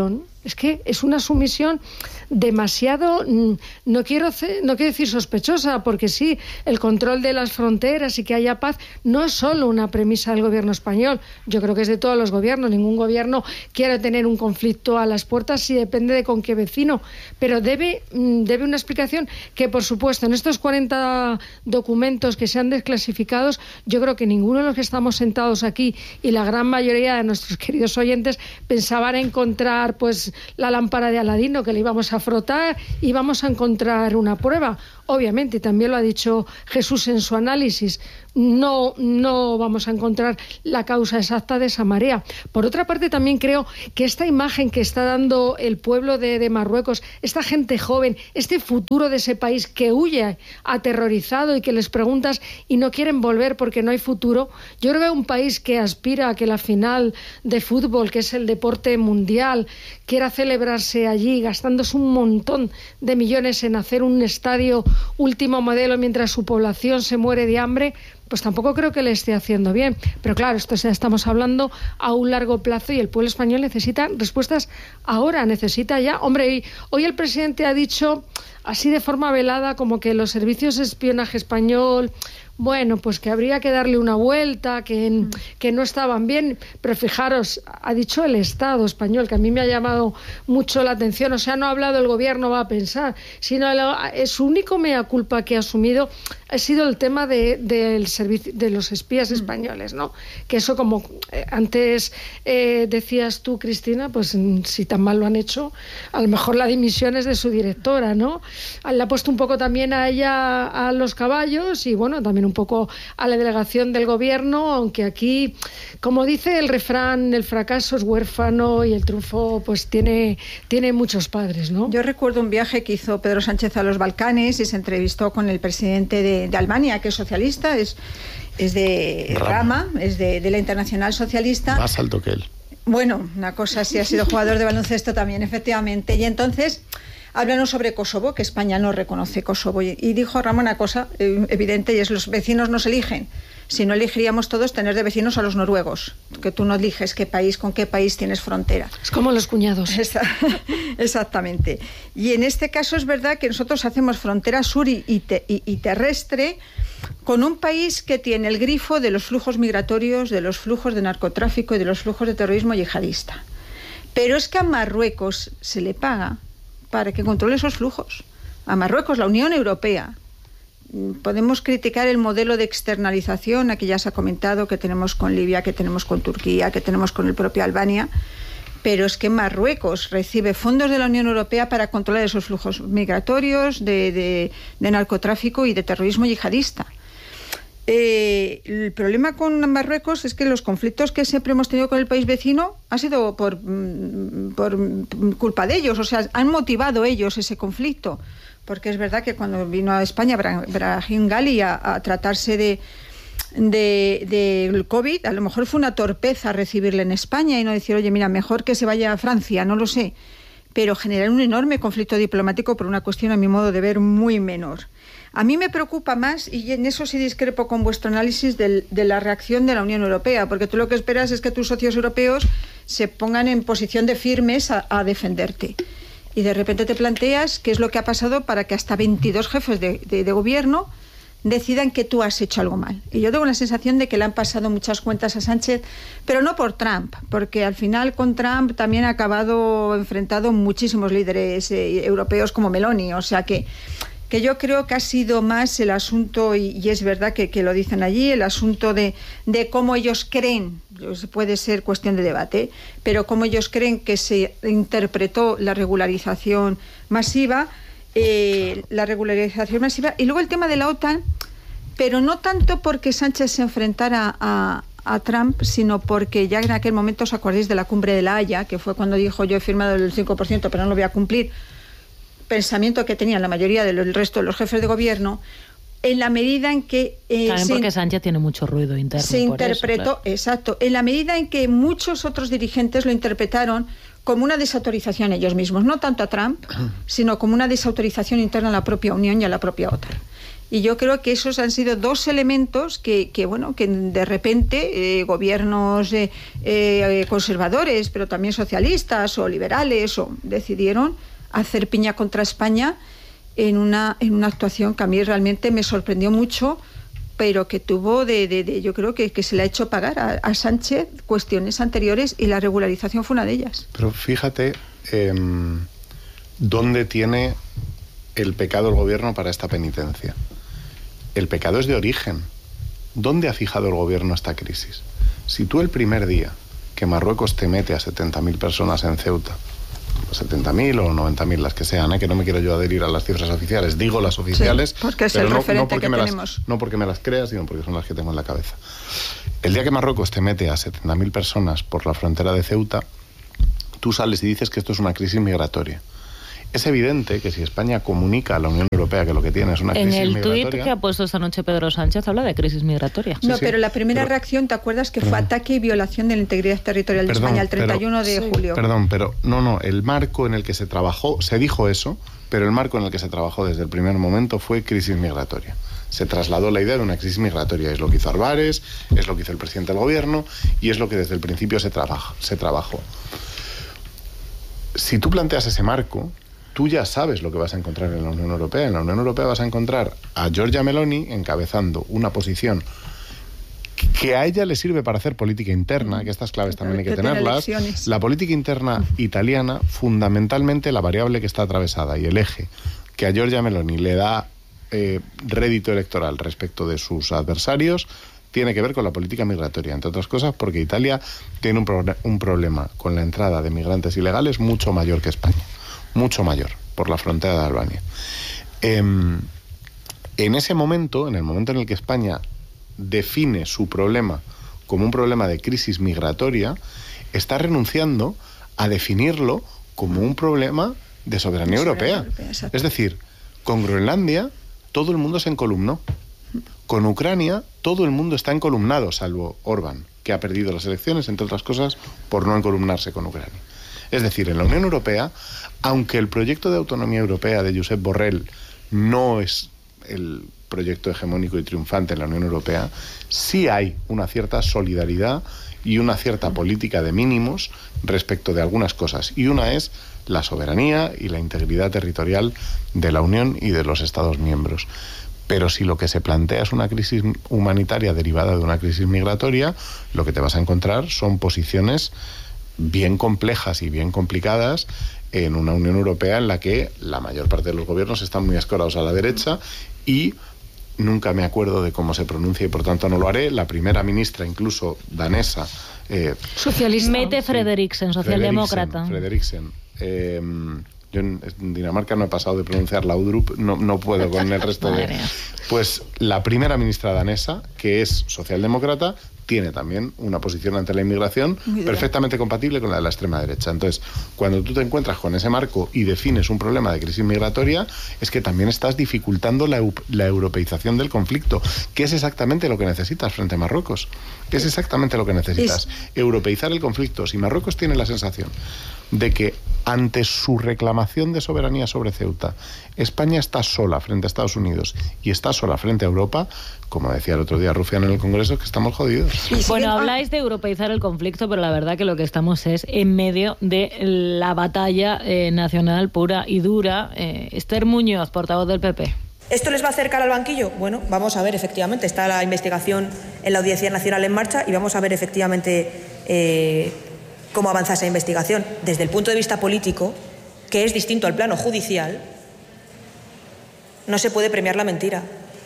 Es que es una sumisión demasiado, no quiero, no quiero decir sospechosa, porque sí, el control de las fronteras y que haya paz no es solo una premisa del gobierno español, yo creo que es de todos los gobiernos, ningún gobierno quiere tener un conflicto a las puertas si depende de con qué vecino, pero debe, debe una explicación que, por supuesto, en estos cuarenta documentos que se han desclasificados, yo creo que ninguno de los que estamos sentados aquí y la gran mayoría de nuestros queridos oyentes pensaban encontrar pues la lámpara de Aladino que le íbamos a frotar y vamos a encontrar una prueba. Obviamente, y también lo ha dicho Jesús en su análisis, no, no vamos a encontrar la causa exacta de esa marea. Por otra parte, también creo que esta imagen que está dando el pueblo de, de Marruecos, esta gente joven, este futuro de ese país que huye aterrorizado y que les preguntas y no quieren volver porque no hay futuro, yo creo que un país que aspira a que la final de fútbol, que es el deporte mundial, quiera celebrarse allí gastándose un montón de millones en hacer un estadio último modelo mientras su población se muere de hambre, pues tampoco creo que le esté haciendo bien. Pero claro, esto ya estamos hablando a un largo plazo y el pueblo español necesita respuestas ahora, necesita ya. Hombre, y hoy el presidente ha dicho así de forma velada como que los servicios de espionaje español, bueno, pues que habría que darle una vuelta, que, que no estaban bien, pero fijaros, ha dicho el Estado español, que a mí me ha llamado mucho la atención, o sea, no ha hablado el gobierno, va a pensar, sino el, su único mea culpa que ha asumido ha sido el tema de, del servicio, de los espías españoles, ¿no? Que eso, como eh, antes eh, decías tú, Cristina, pues si tan mal lo han hecho, a lo mejor la dimisión es de su directora, ¿no? Le ha puesto un poco también a ella a los caballos y, bueno, también un poco a la delegación del gobierno, aunque aquí, como dice el refrán, el fracaso es huérfano y el triunfo pues tiene, tiene muchos padres, ¿no? Yo recuerdo un viaje que hizo Pedro Sánchez a los Balcanes y se entrevistó con el presidente de, de Albania, que es socialista, es, es de Rama, Rama es de, de la Internacional Socialista. Más alto que él. Bueno, una cosa sí, ha sido jugador de baloncesto también, efectivamente. Y entonces háblanos sobre Kosovo, que España no reconoce Kosovo. Y dijo Ramón una cosa eh, evidente, y es: los vecinos nos eligen. Si no, elegiríamos todos tener de vecinos a los noruegos, que tú no eliges qué país, con qué país tienes frontera. Es como los cuñados. Exactamente. Y en este caso es verdad que nosotros hacemos frontera sur y, y, te, y, y terrestre con un país que tiene el grifo de los flujos migratorios, de los flujos de narcotráfico y de los flujos de terrorismo yihadista. Pero es que a Marruecos se le paga para que controle esos flujos. A Marruecos, la Unión Europea. Podemos criticar el modelo de externalización, aquí ya se ha comentado, que tenemos con Libia, que tenemos con Turquía, que tenemos con el propio Albania, pero es que Marruecos recibe fondos de la Unión Europea para controlar esos flujos migratorios, de, de, de narcotráfico y de terrorismo yihadista. Eh, el problema con Marruecos es que los conflictos que siempre hemos tenido con el país vecino ha sido por, por culpa de ellos, o sea, han motivado ellos ese conflicto. Porque es verdad que cuando vino a España Brahim Ghali a, a tratarse de, de, de COVID, a lo mejor fue una torpeza recibirle en España y no decir, oye, mira, mejor que se vaya a Francia, no lo sé. Pero generar un enorme conflicto diplomático por una cuestión, a mi modo de ver, muy menor. A mí me preocupa más, y en eso sí discrepo con vuestro análisis, del, de la reacción de la Unión Europea, porque tú lo que esperas es que tus socios europeos se pongan en posición de firmes a, a defenderte. Y de repente te planteas qué es lo que ha pasado para que hasta veintidós jefes de, de, de gobierno decidan que tú has hecho algo mal. Y yo tengo la sensación de que le han pasado muchas cuentas a Sánchez, pero no por Trump, porque al final con Trump también ha acabado enfrentado muchísimos líderes eh, europeos como Meloni, o sea que que yo creo que ha sido más el asunto, y, y es verdad que, que lo dicen allí, el asunto de, de cómo ellos creen, puede ser cuestión de debate, pero cómo ellos creen que se interpretó la regularización masiva, eh, la regularización masiva, y luego el tema de la OTAN, pero no tanto porque Sánchez se enfrentara a, a Trump, sino porque ya en aquel momento os acordáis de la cumbre de La Haya, que fue cuando dijo yo he firmado el cinco por ciento pero no lo voy a cumplir, pensamiento que tenían la mayoría del resto de los jefes de gobierno, en la medida en que eh, también se, porque Sánchez tiene mucho ruido interno se por interpretó, eso, claro. Exacto, en la medida en que muchos otros dirigentes lo interpretaron como una desautorización ellos mismos, no tanto a Trump, sino como una desautorización interna a la propia Unión y a la propia OTAN. Y yo creo que esos han sido dos elementos que, que bueno, que de repente eh, gobiernos eh, eh, conservadores, pero también socialistas o liberales, o decidieron hacer piña contra España en una, en una actuación que a mí realmente me sorprendió mucho, pero que tuvo de, de, de yo creo que, que se le ha hecho pagar a, a Sánchez cuestiones anteriores, y la regularización fue una de ellas. Pero fíjate eh, dónde tiene el pecado el gobierno para esta penitencia. El pecado es de origen. ¿Dónde ha fijado el gobierno esta crisis? Si tú el primer día que Marruecos te mete a setenta mil personas en Ceuta, setenta mil o noventa mil, las que sean, ¿eh? Que no me quiero yo adherir a las cifras oficiales, digo las oficiales, sí, porque es pero el no, referente no porque que me tenemos. Las, no porque me las creas, sino porque son las que tengo en la cabeza. El día que Marruecos te mete a setenta mil personas por la frontera de Ceuta, tú sales y dices que esto es una crisis migratoria. Es evidente que si España comunica a la Unión Europea que lo que tiene es una crisis migratoria... En el tuit que ha puesto esta noche Pedro Sánchez habla de crisis migratoria. No, sí, sí, pero la primera pero, reacción, ¿te acuerdas que perdón. fue ataque y violación de la integridad territorial de perdón, España el treinta y uno pero, de sí. julio? Perdón, pero no, no, el marco en el que se trabajó, se dijo eso, pero el marco en el que se trabajó desde el primer momento fue crisis migratoria. Se trasladó la idea de una crisis migratoria. Es lo que hizo Álvarez, es lo que hizo el presidente del gobierno y es lo que desde el principio se, trabaja, se trabajó. Si tú planteas ese marco, tú ya sabes lo que vas a encontrar en la Unión Europea. En la Unión Europea vas a encontrar a Giorgia Meloni encabezando una posición que a ella le sirve para hacer política interna, que estas claves también hay que tenerlas. La política interna italiana, fundamentalmente la variable que está atravesada y el eje que a Giorgia Meloni le da eh, rédito electoral respecto de sus adversarios, tiene que ver con la política migratoria, entre otras cosas porque Italia tiene un, pro un problema con la entrada de migrantes ilegales mucho mayor que España, mucho mayor, por la frontera de Albania. Eh, en ese momento, en el momento en el que España define su problema como un problema de crisis migratoria, está renunciando a definirlo como un problema de soberanía europea. Es decir, con Groenlandia todo el mundo se encolumnó. Con Ucrania todo el mundo está encolumnado, salvo Orbán, que ha perdido las elecciones, entre otras cosas, por no encolumnarse con Ucrania. Es decir, en la Unión Europea, aunque el proyecto de autonomía europea de Josep Borrell no es el proyecto hegemónico y triunfante en la Unión Europea, sí hay una cierta solidaridad y una cierta política de mínimos respecto de algunas cosas. Y una es la soberanía y la integridad territorial de la Unión y de los Estados miembros. Pero si lo que se plantea es una crisis humanitaria derivada de una crisis migratoria, lo que te vas a encontrar son posiciones bien complejas y bien complicadas en una Unión Europea en la que la mayor parte de los gobiernos están muy escorados a la derecha y nunca me acuerdo de cómo se pronuncia y por tanto no lo haré. La primera ministra, incluso danesa... Eh, Socialista. Mette Frederiksen, socialdemócrata. Frederiksen. Eh, yo en Dinamarca no he pasado de pronunciar Laudrup, no, no puedo con el resto de... Pues la primera ministra danesa, que es socialdemócrata, tiene también una posición ante la inmigración perfectamente compatible con la de la extrema derecha. Entonces, cuando tú te encuentras con ese marco y defines un problema de crisis migratoria, es que también estás dificultando la, la europeización del conflicto, que es exactamente lo que necesitas frente a Marruecos. Es exactamente lo que necesitas, es... europeizar el conflicto. Si Marruecos tiene la sensación de que ante su reclamación de soberanía sobre Ceuta, España está sola frente a Estados Unidos y está sola frente a Europa, como decía el otro día Rufián en el Congreso, es que estamos jodidos. Bueno, habláis de europeizar el conflicto, pero la verdad que lo que estamos es en medio de la batalla eh, nacional pura y dura. Eh, Esther Muñoz, portavoz del P P. ¿Esto les va a acercar al banquillo? Bueno, vamos a ver, efectivamente. Está la investigación en la Audiencia Nacional en marcha y vamos a ver, efectivamente, eh, cómo avanza esa investigación. Desde el punto de vista político, que es distinto al plano judicial, no se puede premiar la mentira.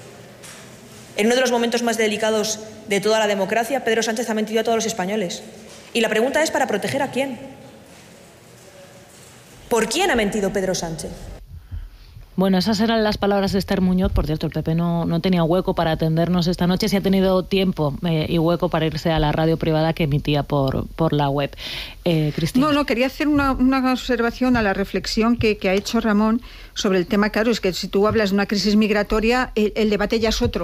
En uno de los momentos más delicados de toda la democracia, Pedro Sánchez ha mentido a todos los españoles. Y la pregunta es, ¿para proteger a quién? ¿Por quién ha mentido Pedro Sánchez? Bueno, esas eran las palabras de Esther Muñoz. Por cierto, el P P no, no tenía hueco para atendernos esta noche, sí ha tenido tiempo eh, y hueco para irse a la radio privada que emitía por, por la web. Eh, Cristina. No, no, quería hacer una, una observación a la reflexión que, que ha hecho Ramón sobre el tema. Claro, es que si tú hablas de una crisis migratoria, el, el debate ya es otro.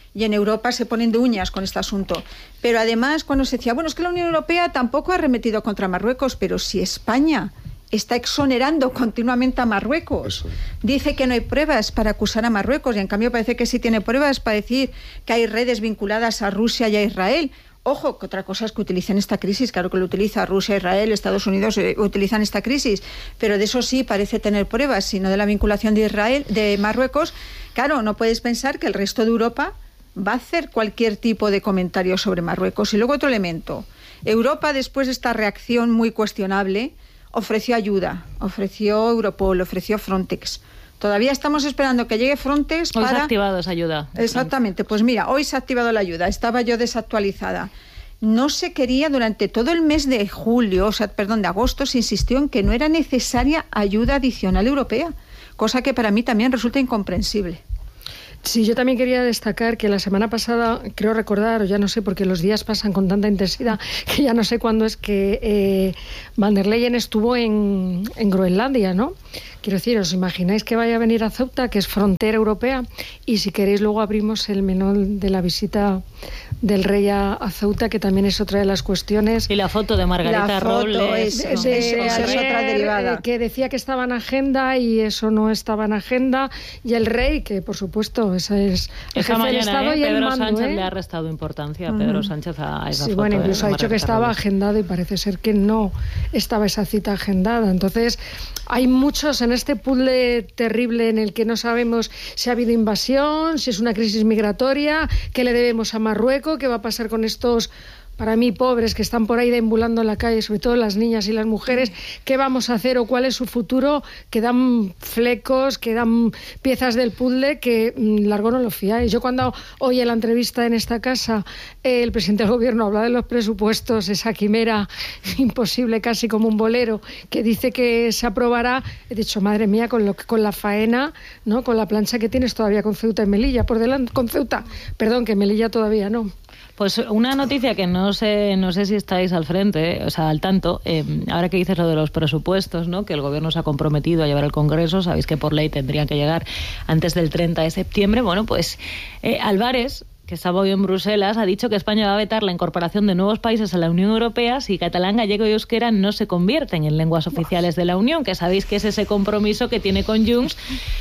y en Europa se ponen de uñas con este asunto. Pero además, cuando se decía, bueno, es que la Unión Europea tampoco ha arremetido contra Marruecos, pero si España está exonerando continuamente a Marruecos, dice que no hay pruebas para acusar a Marruecos, y en cambio parece que sí tiene pruebas para decir que hay redes vinculadas a Rusia y a Israel. Ojo, que otra cosa es que utilicen esta crisis, claro que lo utiliza Rusia, Israel, Estados Unidos eh, utilizan esta crisis, pero de eso sí parece tener pruebas, sino de la vinculación de Israel, de Marruecos. Claro, no puedes pensar que el resto de Europa va a hacer cualquier tipo de comentario sobre Marruecos. Y luego otro elemento, Europa, después de esta reacción muy cuestionable, ofreció ayuda, ofreció Europol, ofreció Frontex. Todavía estamos esperando que llegue Frontex hoy para... Hoy se ha activado esa ayuda. Exactamente, pues mira, hoy se ha activado la ayuda, estaba yo desactualizada. No se quería durante todo el mes de julio, o sea, perdón, de agosto, se insistió en que no era necesaria ayuda adicional europea, cosa que para mí también resulta incomprensible. Sí, yo también quería destacar que la semana pasada, creo recordar, o ya no sé, porque los días pasan con tanta intensidad, que ya no sé cuándo es que eh, Van der Leyen estuvo en, en Groenlandia, ¿no? Quiero decir, ¿os imagináis que vaya a venir a Ceuta, que es frontera europea? Y si queréis luego abrimos el menú de la visita del rey a, a Ceuta, que también es otra de las cuestiones. Y la foto de Margarita la foto Robles. Es, de, es, de, es, es otra derivada. Eh, que decía que estaba en agenda y eso no estaba en agenda. Y el rey, que por supuesto, esa es el Esta jefe mañana, del Estado eh, y el Pedro mando. Sánchez ¿eh? le ha restado importancia a Uh-huh. Pedro Sánchez a esa sí, foto. bueno, incluso de ha dicho que estaba Robles. agendado y parece ser que no estaba esa cita agendada. Entonces, hay muchos en este puzzle terrible en el que no sabemos si ha habido invasión, si es una crisis migratoria, qué le debemos a Marruecos, qué va a pasar con estos, para mí, pobres que están por ahí deambulando en la calle, sobre todo las niñas y las mujeres, qué vamos a hacer o cuál es su futuro, que dan flecos, que dan piezas del puzzle que mmm, largo no lo fiáis. Yo cuando oí en la entrevista en esta casa eh, el presidente del gobierno habla de los presupuestos, esa quimera imposible casi como un bolero, que dice que se aprobará, he dicho, madre mía, con, lo, con la faena, ¿no? Con la plancha que tienes todavía con Ceuta y Melilla por delante, con Ceuta, perdón, que Melilla todavía no. Pues una noticia que no sé no sé si estáis al frente, o sea, al tanto, eh, ahora que dices lo de los presupuestos, ¿no? Que el gobierno se ha comprometido a llevar al Congreso, sabéis que por ley tendrían que llegar antes del treinta de septiembre, bueno, pues eh, Álvarez, que estaba hoy en Bruselas, ha dicho que España va a vetar la incorporación de nuevos países a la Unión Europea si catalán, gallego y euskera no se convierten en lenguas oficiales de la Unión, que sabéis que es ese compromiso que tiene con Junts.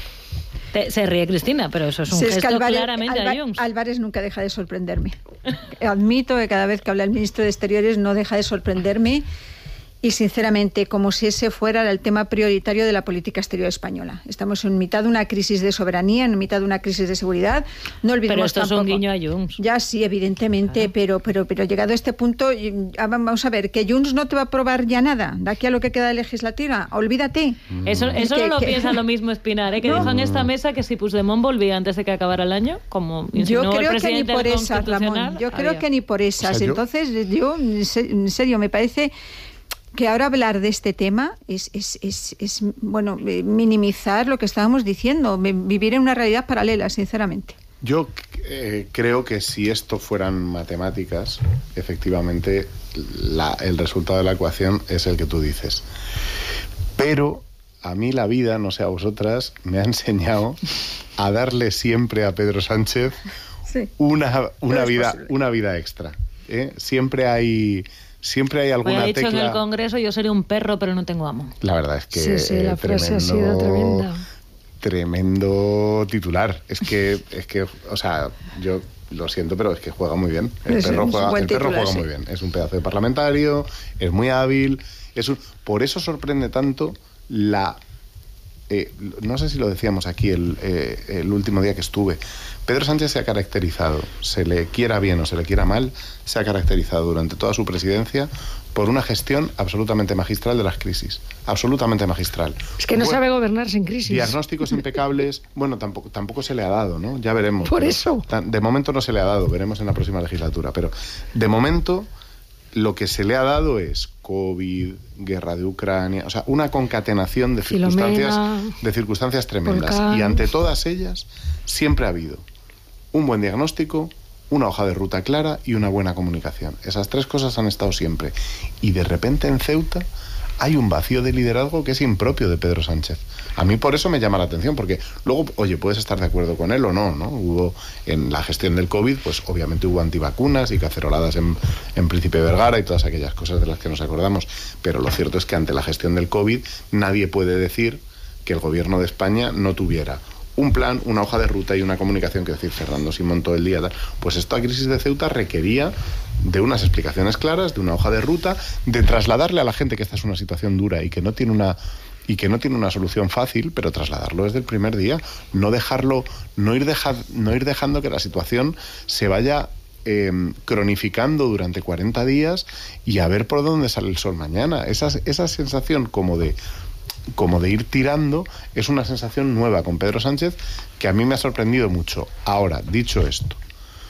Te, se ríe Cristina, pero eso es un sí, gesto es que Álvarez, claramente Álvarez, a Junts. Álvarez nunca deja de sorprenderme. Admito que cada vez que habla el ministro de Exteriores no deja de sorprenderme. Y sinceramente, como si ese fuera el tema prioritario de la política exterior española. Estamos en mitad de una crisis de soberanía, en mitad de una crisis de seguridad. No olvidemos pero esto tampoco, es un guiño a Junts. Ya sí, evidentemente, claro. pero, pero, pero llegado a este punto, vamos a ver, que Junts no te va a aprobar ya nada, de aquí a lo que queda de legislatura, olvídate. Eso, eso que, no lo que... piensa lo mismo Espinar, ¿eh? Que no. dijo en esta mesa que si Puigdemont volvía antes de que acabara el año, como yo creo el que ni por esas, Ramón, yo creo había. que ni por esas. O sea, Entonces, yo, yo, en serio, me parece que ahora hablar de este tema es, es, es, es bueno, minimizar lo que estábamos diciendo, vivir en una realidad paralela, sinceramente. Yo eh, creo que si esto fueran matemáticas, efectivamente la, el resultado de la ecuación es el que tú dices. Pero a mí la vida, no sé a vosotras, me ha enseñado a darle siempre a Pedro Sánchez sí. una, una, vida, una vida extra. ¿eh? Siempre hay... Siempre hay alguna tecla... Hoy ha dicho tecla... en el Congreso, yo seré un perro, pero no tengo amo. La verdad es que... Sí, sí, la frase ha sido tremenda. Tremendo titular. Es que, es que, o sea, yo lo siento, pero es que juega muy bien. El es perro juega, el titular, perro juega sí. muy bien. Es un pedazo de parlamentario, es muy hábil. Es un... Por eso sorprende tanto la... Eh, no sé si lo decíamos aquí el, eh, el último día que estuve. Pedro Sánchez se ha caracterizado, se le quiera bien o se le quiera mal, se ha caracterizado durante toda su presidencia por una gestión absolutamente magistral de las crisis. Absolutamente magistral. Es que no bueno, sabe gobernar sin crisis. Diagnósticos impecables, bueno, tampoco, tampoco se le ha dado, ¿no? Ya veremos. Por eso. De momento no se le ha dado, veremos en la próxima legislatura. Pero de momento lo que se le ha dado es COVID, guerra de Ucrania, o sea, una concatenación de circunstancias, Filomena, de circunstancias tremendas. Volcán. Y ante todas ellas siempre ha habido un buen diagnóstico, una hoja de ruta clara y una buena comunicación. Esas tres cosas han estado siempre. Y de repente en Ceuta hay un vacío de liderazgo que es impropio de Pedro Sánchez. A mí por eso me llama la atención, porque luego, oye, puedes estar de acuerdo con él o no, ¿no? Hubo, en la gestión del COVID, pues obviamente hubo antivacunas y caceroladas en, en Príncipe Vergara y todas aquellas cosas de las que nos acordamos, pero lo cierto es que ante la gestión del COVID nadie puede decir que el gobierno de España no tuviera un plan, una hoja de ruta y una comunicación, que decir, Fernando Simón todo el día. Pues esta crisis de Ceuta requería de unas explicaciones claras, de una hoja de ruta, de trasladarle a la gente que esta es una situación dura y que no tiene una y que no tiene una solución fácil, pero trasladarlo desde el primer día, no dejarlo, no ir deja, no ir dejando que la situación se vaya eh, cronificando durante cuarenta días y a ver por dónde sale el sol mañana. Esa, esa sensación como de como de ir tirando, es una sensación nueva con Pedro Sánchez que a mí me ha sorprendido mucho. Ahora, dicho esto,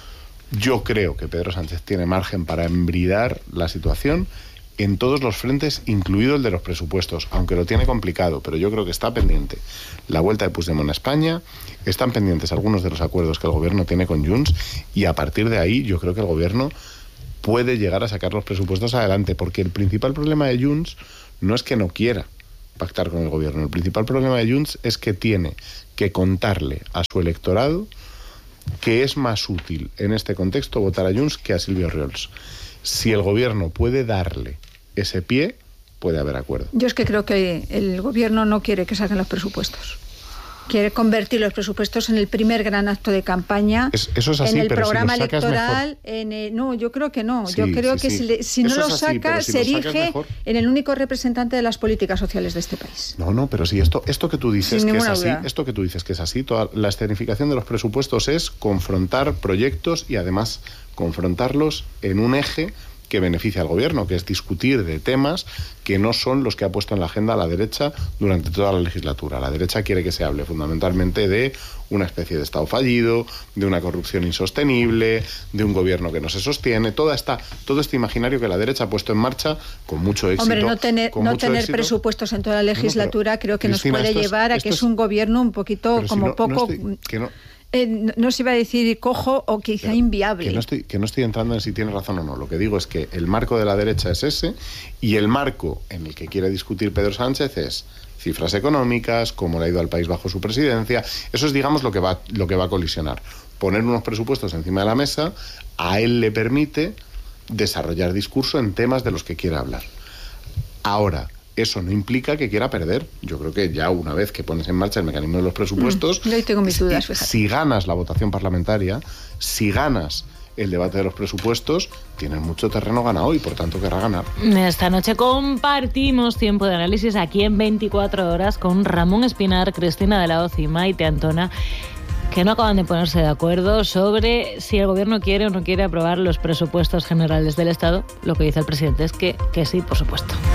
yo creo que Pedro Sánchez tiene margen para embridar la situación en todos los frentes, incluido el de los presupuestos, aunque lo tiene complicado, pero yo creo que está pendiente la vuelta de Puigdemont a España, están pendientes algunos de los acuerdos que el gobierno tiene con Junts, y a partir de ahí yo creo que el gobierno puede llegar a sacar los presupuestos adelante, porque el principal problema de Junts no es que no quiera pactar con el gobierno. El principal problema de Junts es que tiene que contarle a su electorado que es más útil en este contexto votar a Junts que a Silvio Riols. Si el gobierno puede darle ese pie, puede haber acuerdo. Yo es que creo que el gobierno no quiere que saquen los presupuestos. Quiere convertir los presupuestos en el primer gran acto de campaña, es, eso es así, en el pero programa si electoral. En el, no, yo creo que no. Sí, yo creo sí, que sí. si, le, si no eso lo es así, saca, si se lo erige en el único representante de las políticas sociales de este país. No, no, pero si esto, esto que tú dices Sin que es ninguna así, duda. esto que tú dices que es así, toda la escenificación de los presupuestos es confrontar proyectos y además confrontarlos en un eje que beneficia al gobierno, que es discutir de temas que no son los que ha puesto en la agenda la derecha durante toda la legislatura. La derecha quiere que se hable fundamentalmente de una especie de Estado fallido, de una corrupción insostenible, de un gobierno que no se sostiene, toda esta, todo este imaginario que la derecha ha puesto en marcha con mucho éxito. Hombre, no tener, con no mucho tener éxito. presupuestos en toda la legislatura, no, pero, creo que Cristina, nos puede esto es, llevar a que es un gobierno un poquito como si no, poco... No estoy, que no, Eh, no, no se iba a decir cojo o quizá Pero inviable. Que no, estoy, que no estoy entrando en si tiene razón o no. Lo que digo es que el marco de la derecha es ese, y el marco en el que quiere discutir Pedro Sánchez es cifras económicas, cómo le ha ido al país bajo su presidencia. Eso es, digamos, lo que va, lo que va a colisionar. Poner unos presupuestos encima de la mesa a él le permite desarrollar discurso en temas de los que quiera hablar. Ahora, eso no implica que quiera perder. Yo creo que ya una vez que pones en marcha el mecanismo de los presupuestos, mm, yo tengo mis dudas, si, fíjate. si ganas la votación parlamentaria, si ganas el debate de los presupuestos, tienes mucho terreno ganado y por tanto querrá ganar. Esta noche compartimos tiempo de análisis aquí en veinticuatro horas con Ramón Espinar, Cristina de la Hoz y Maite Antona, que no acaban de ponerse de acuerdo sobre si el gobierno quiere o no quiere aprobar los presupuestos generales del Estado. Lo que dice el presidente es que, que sí, por supuesto.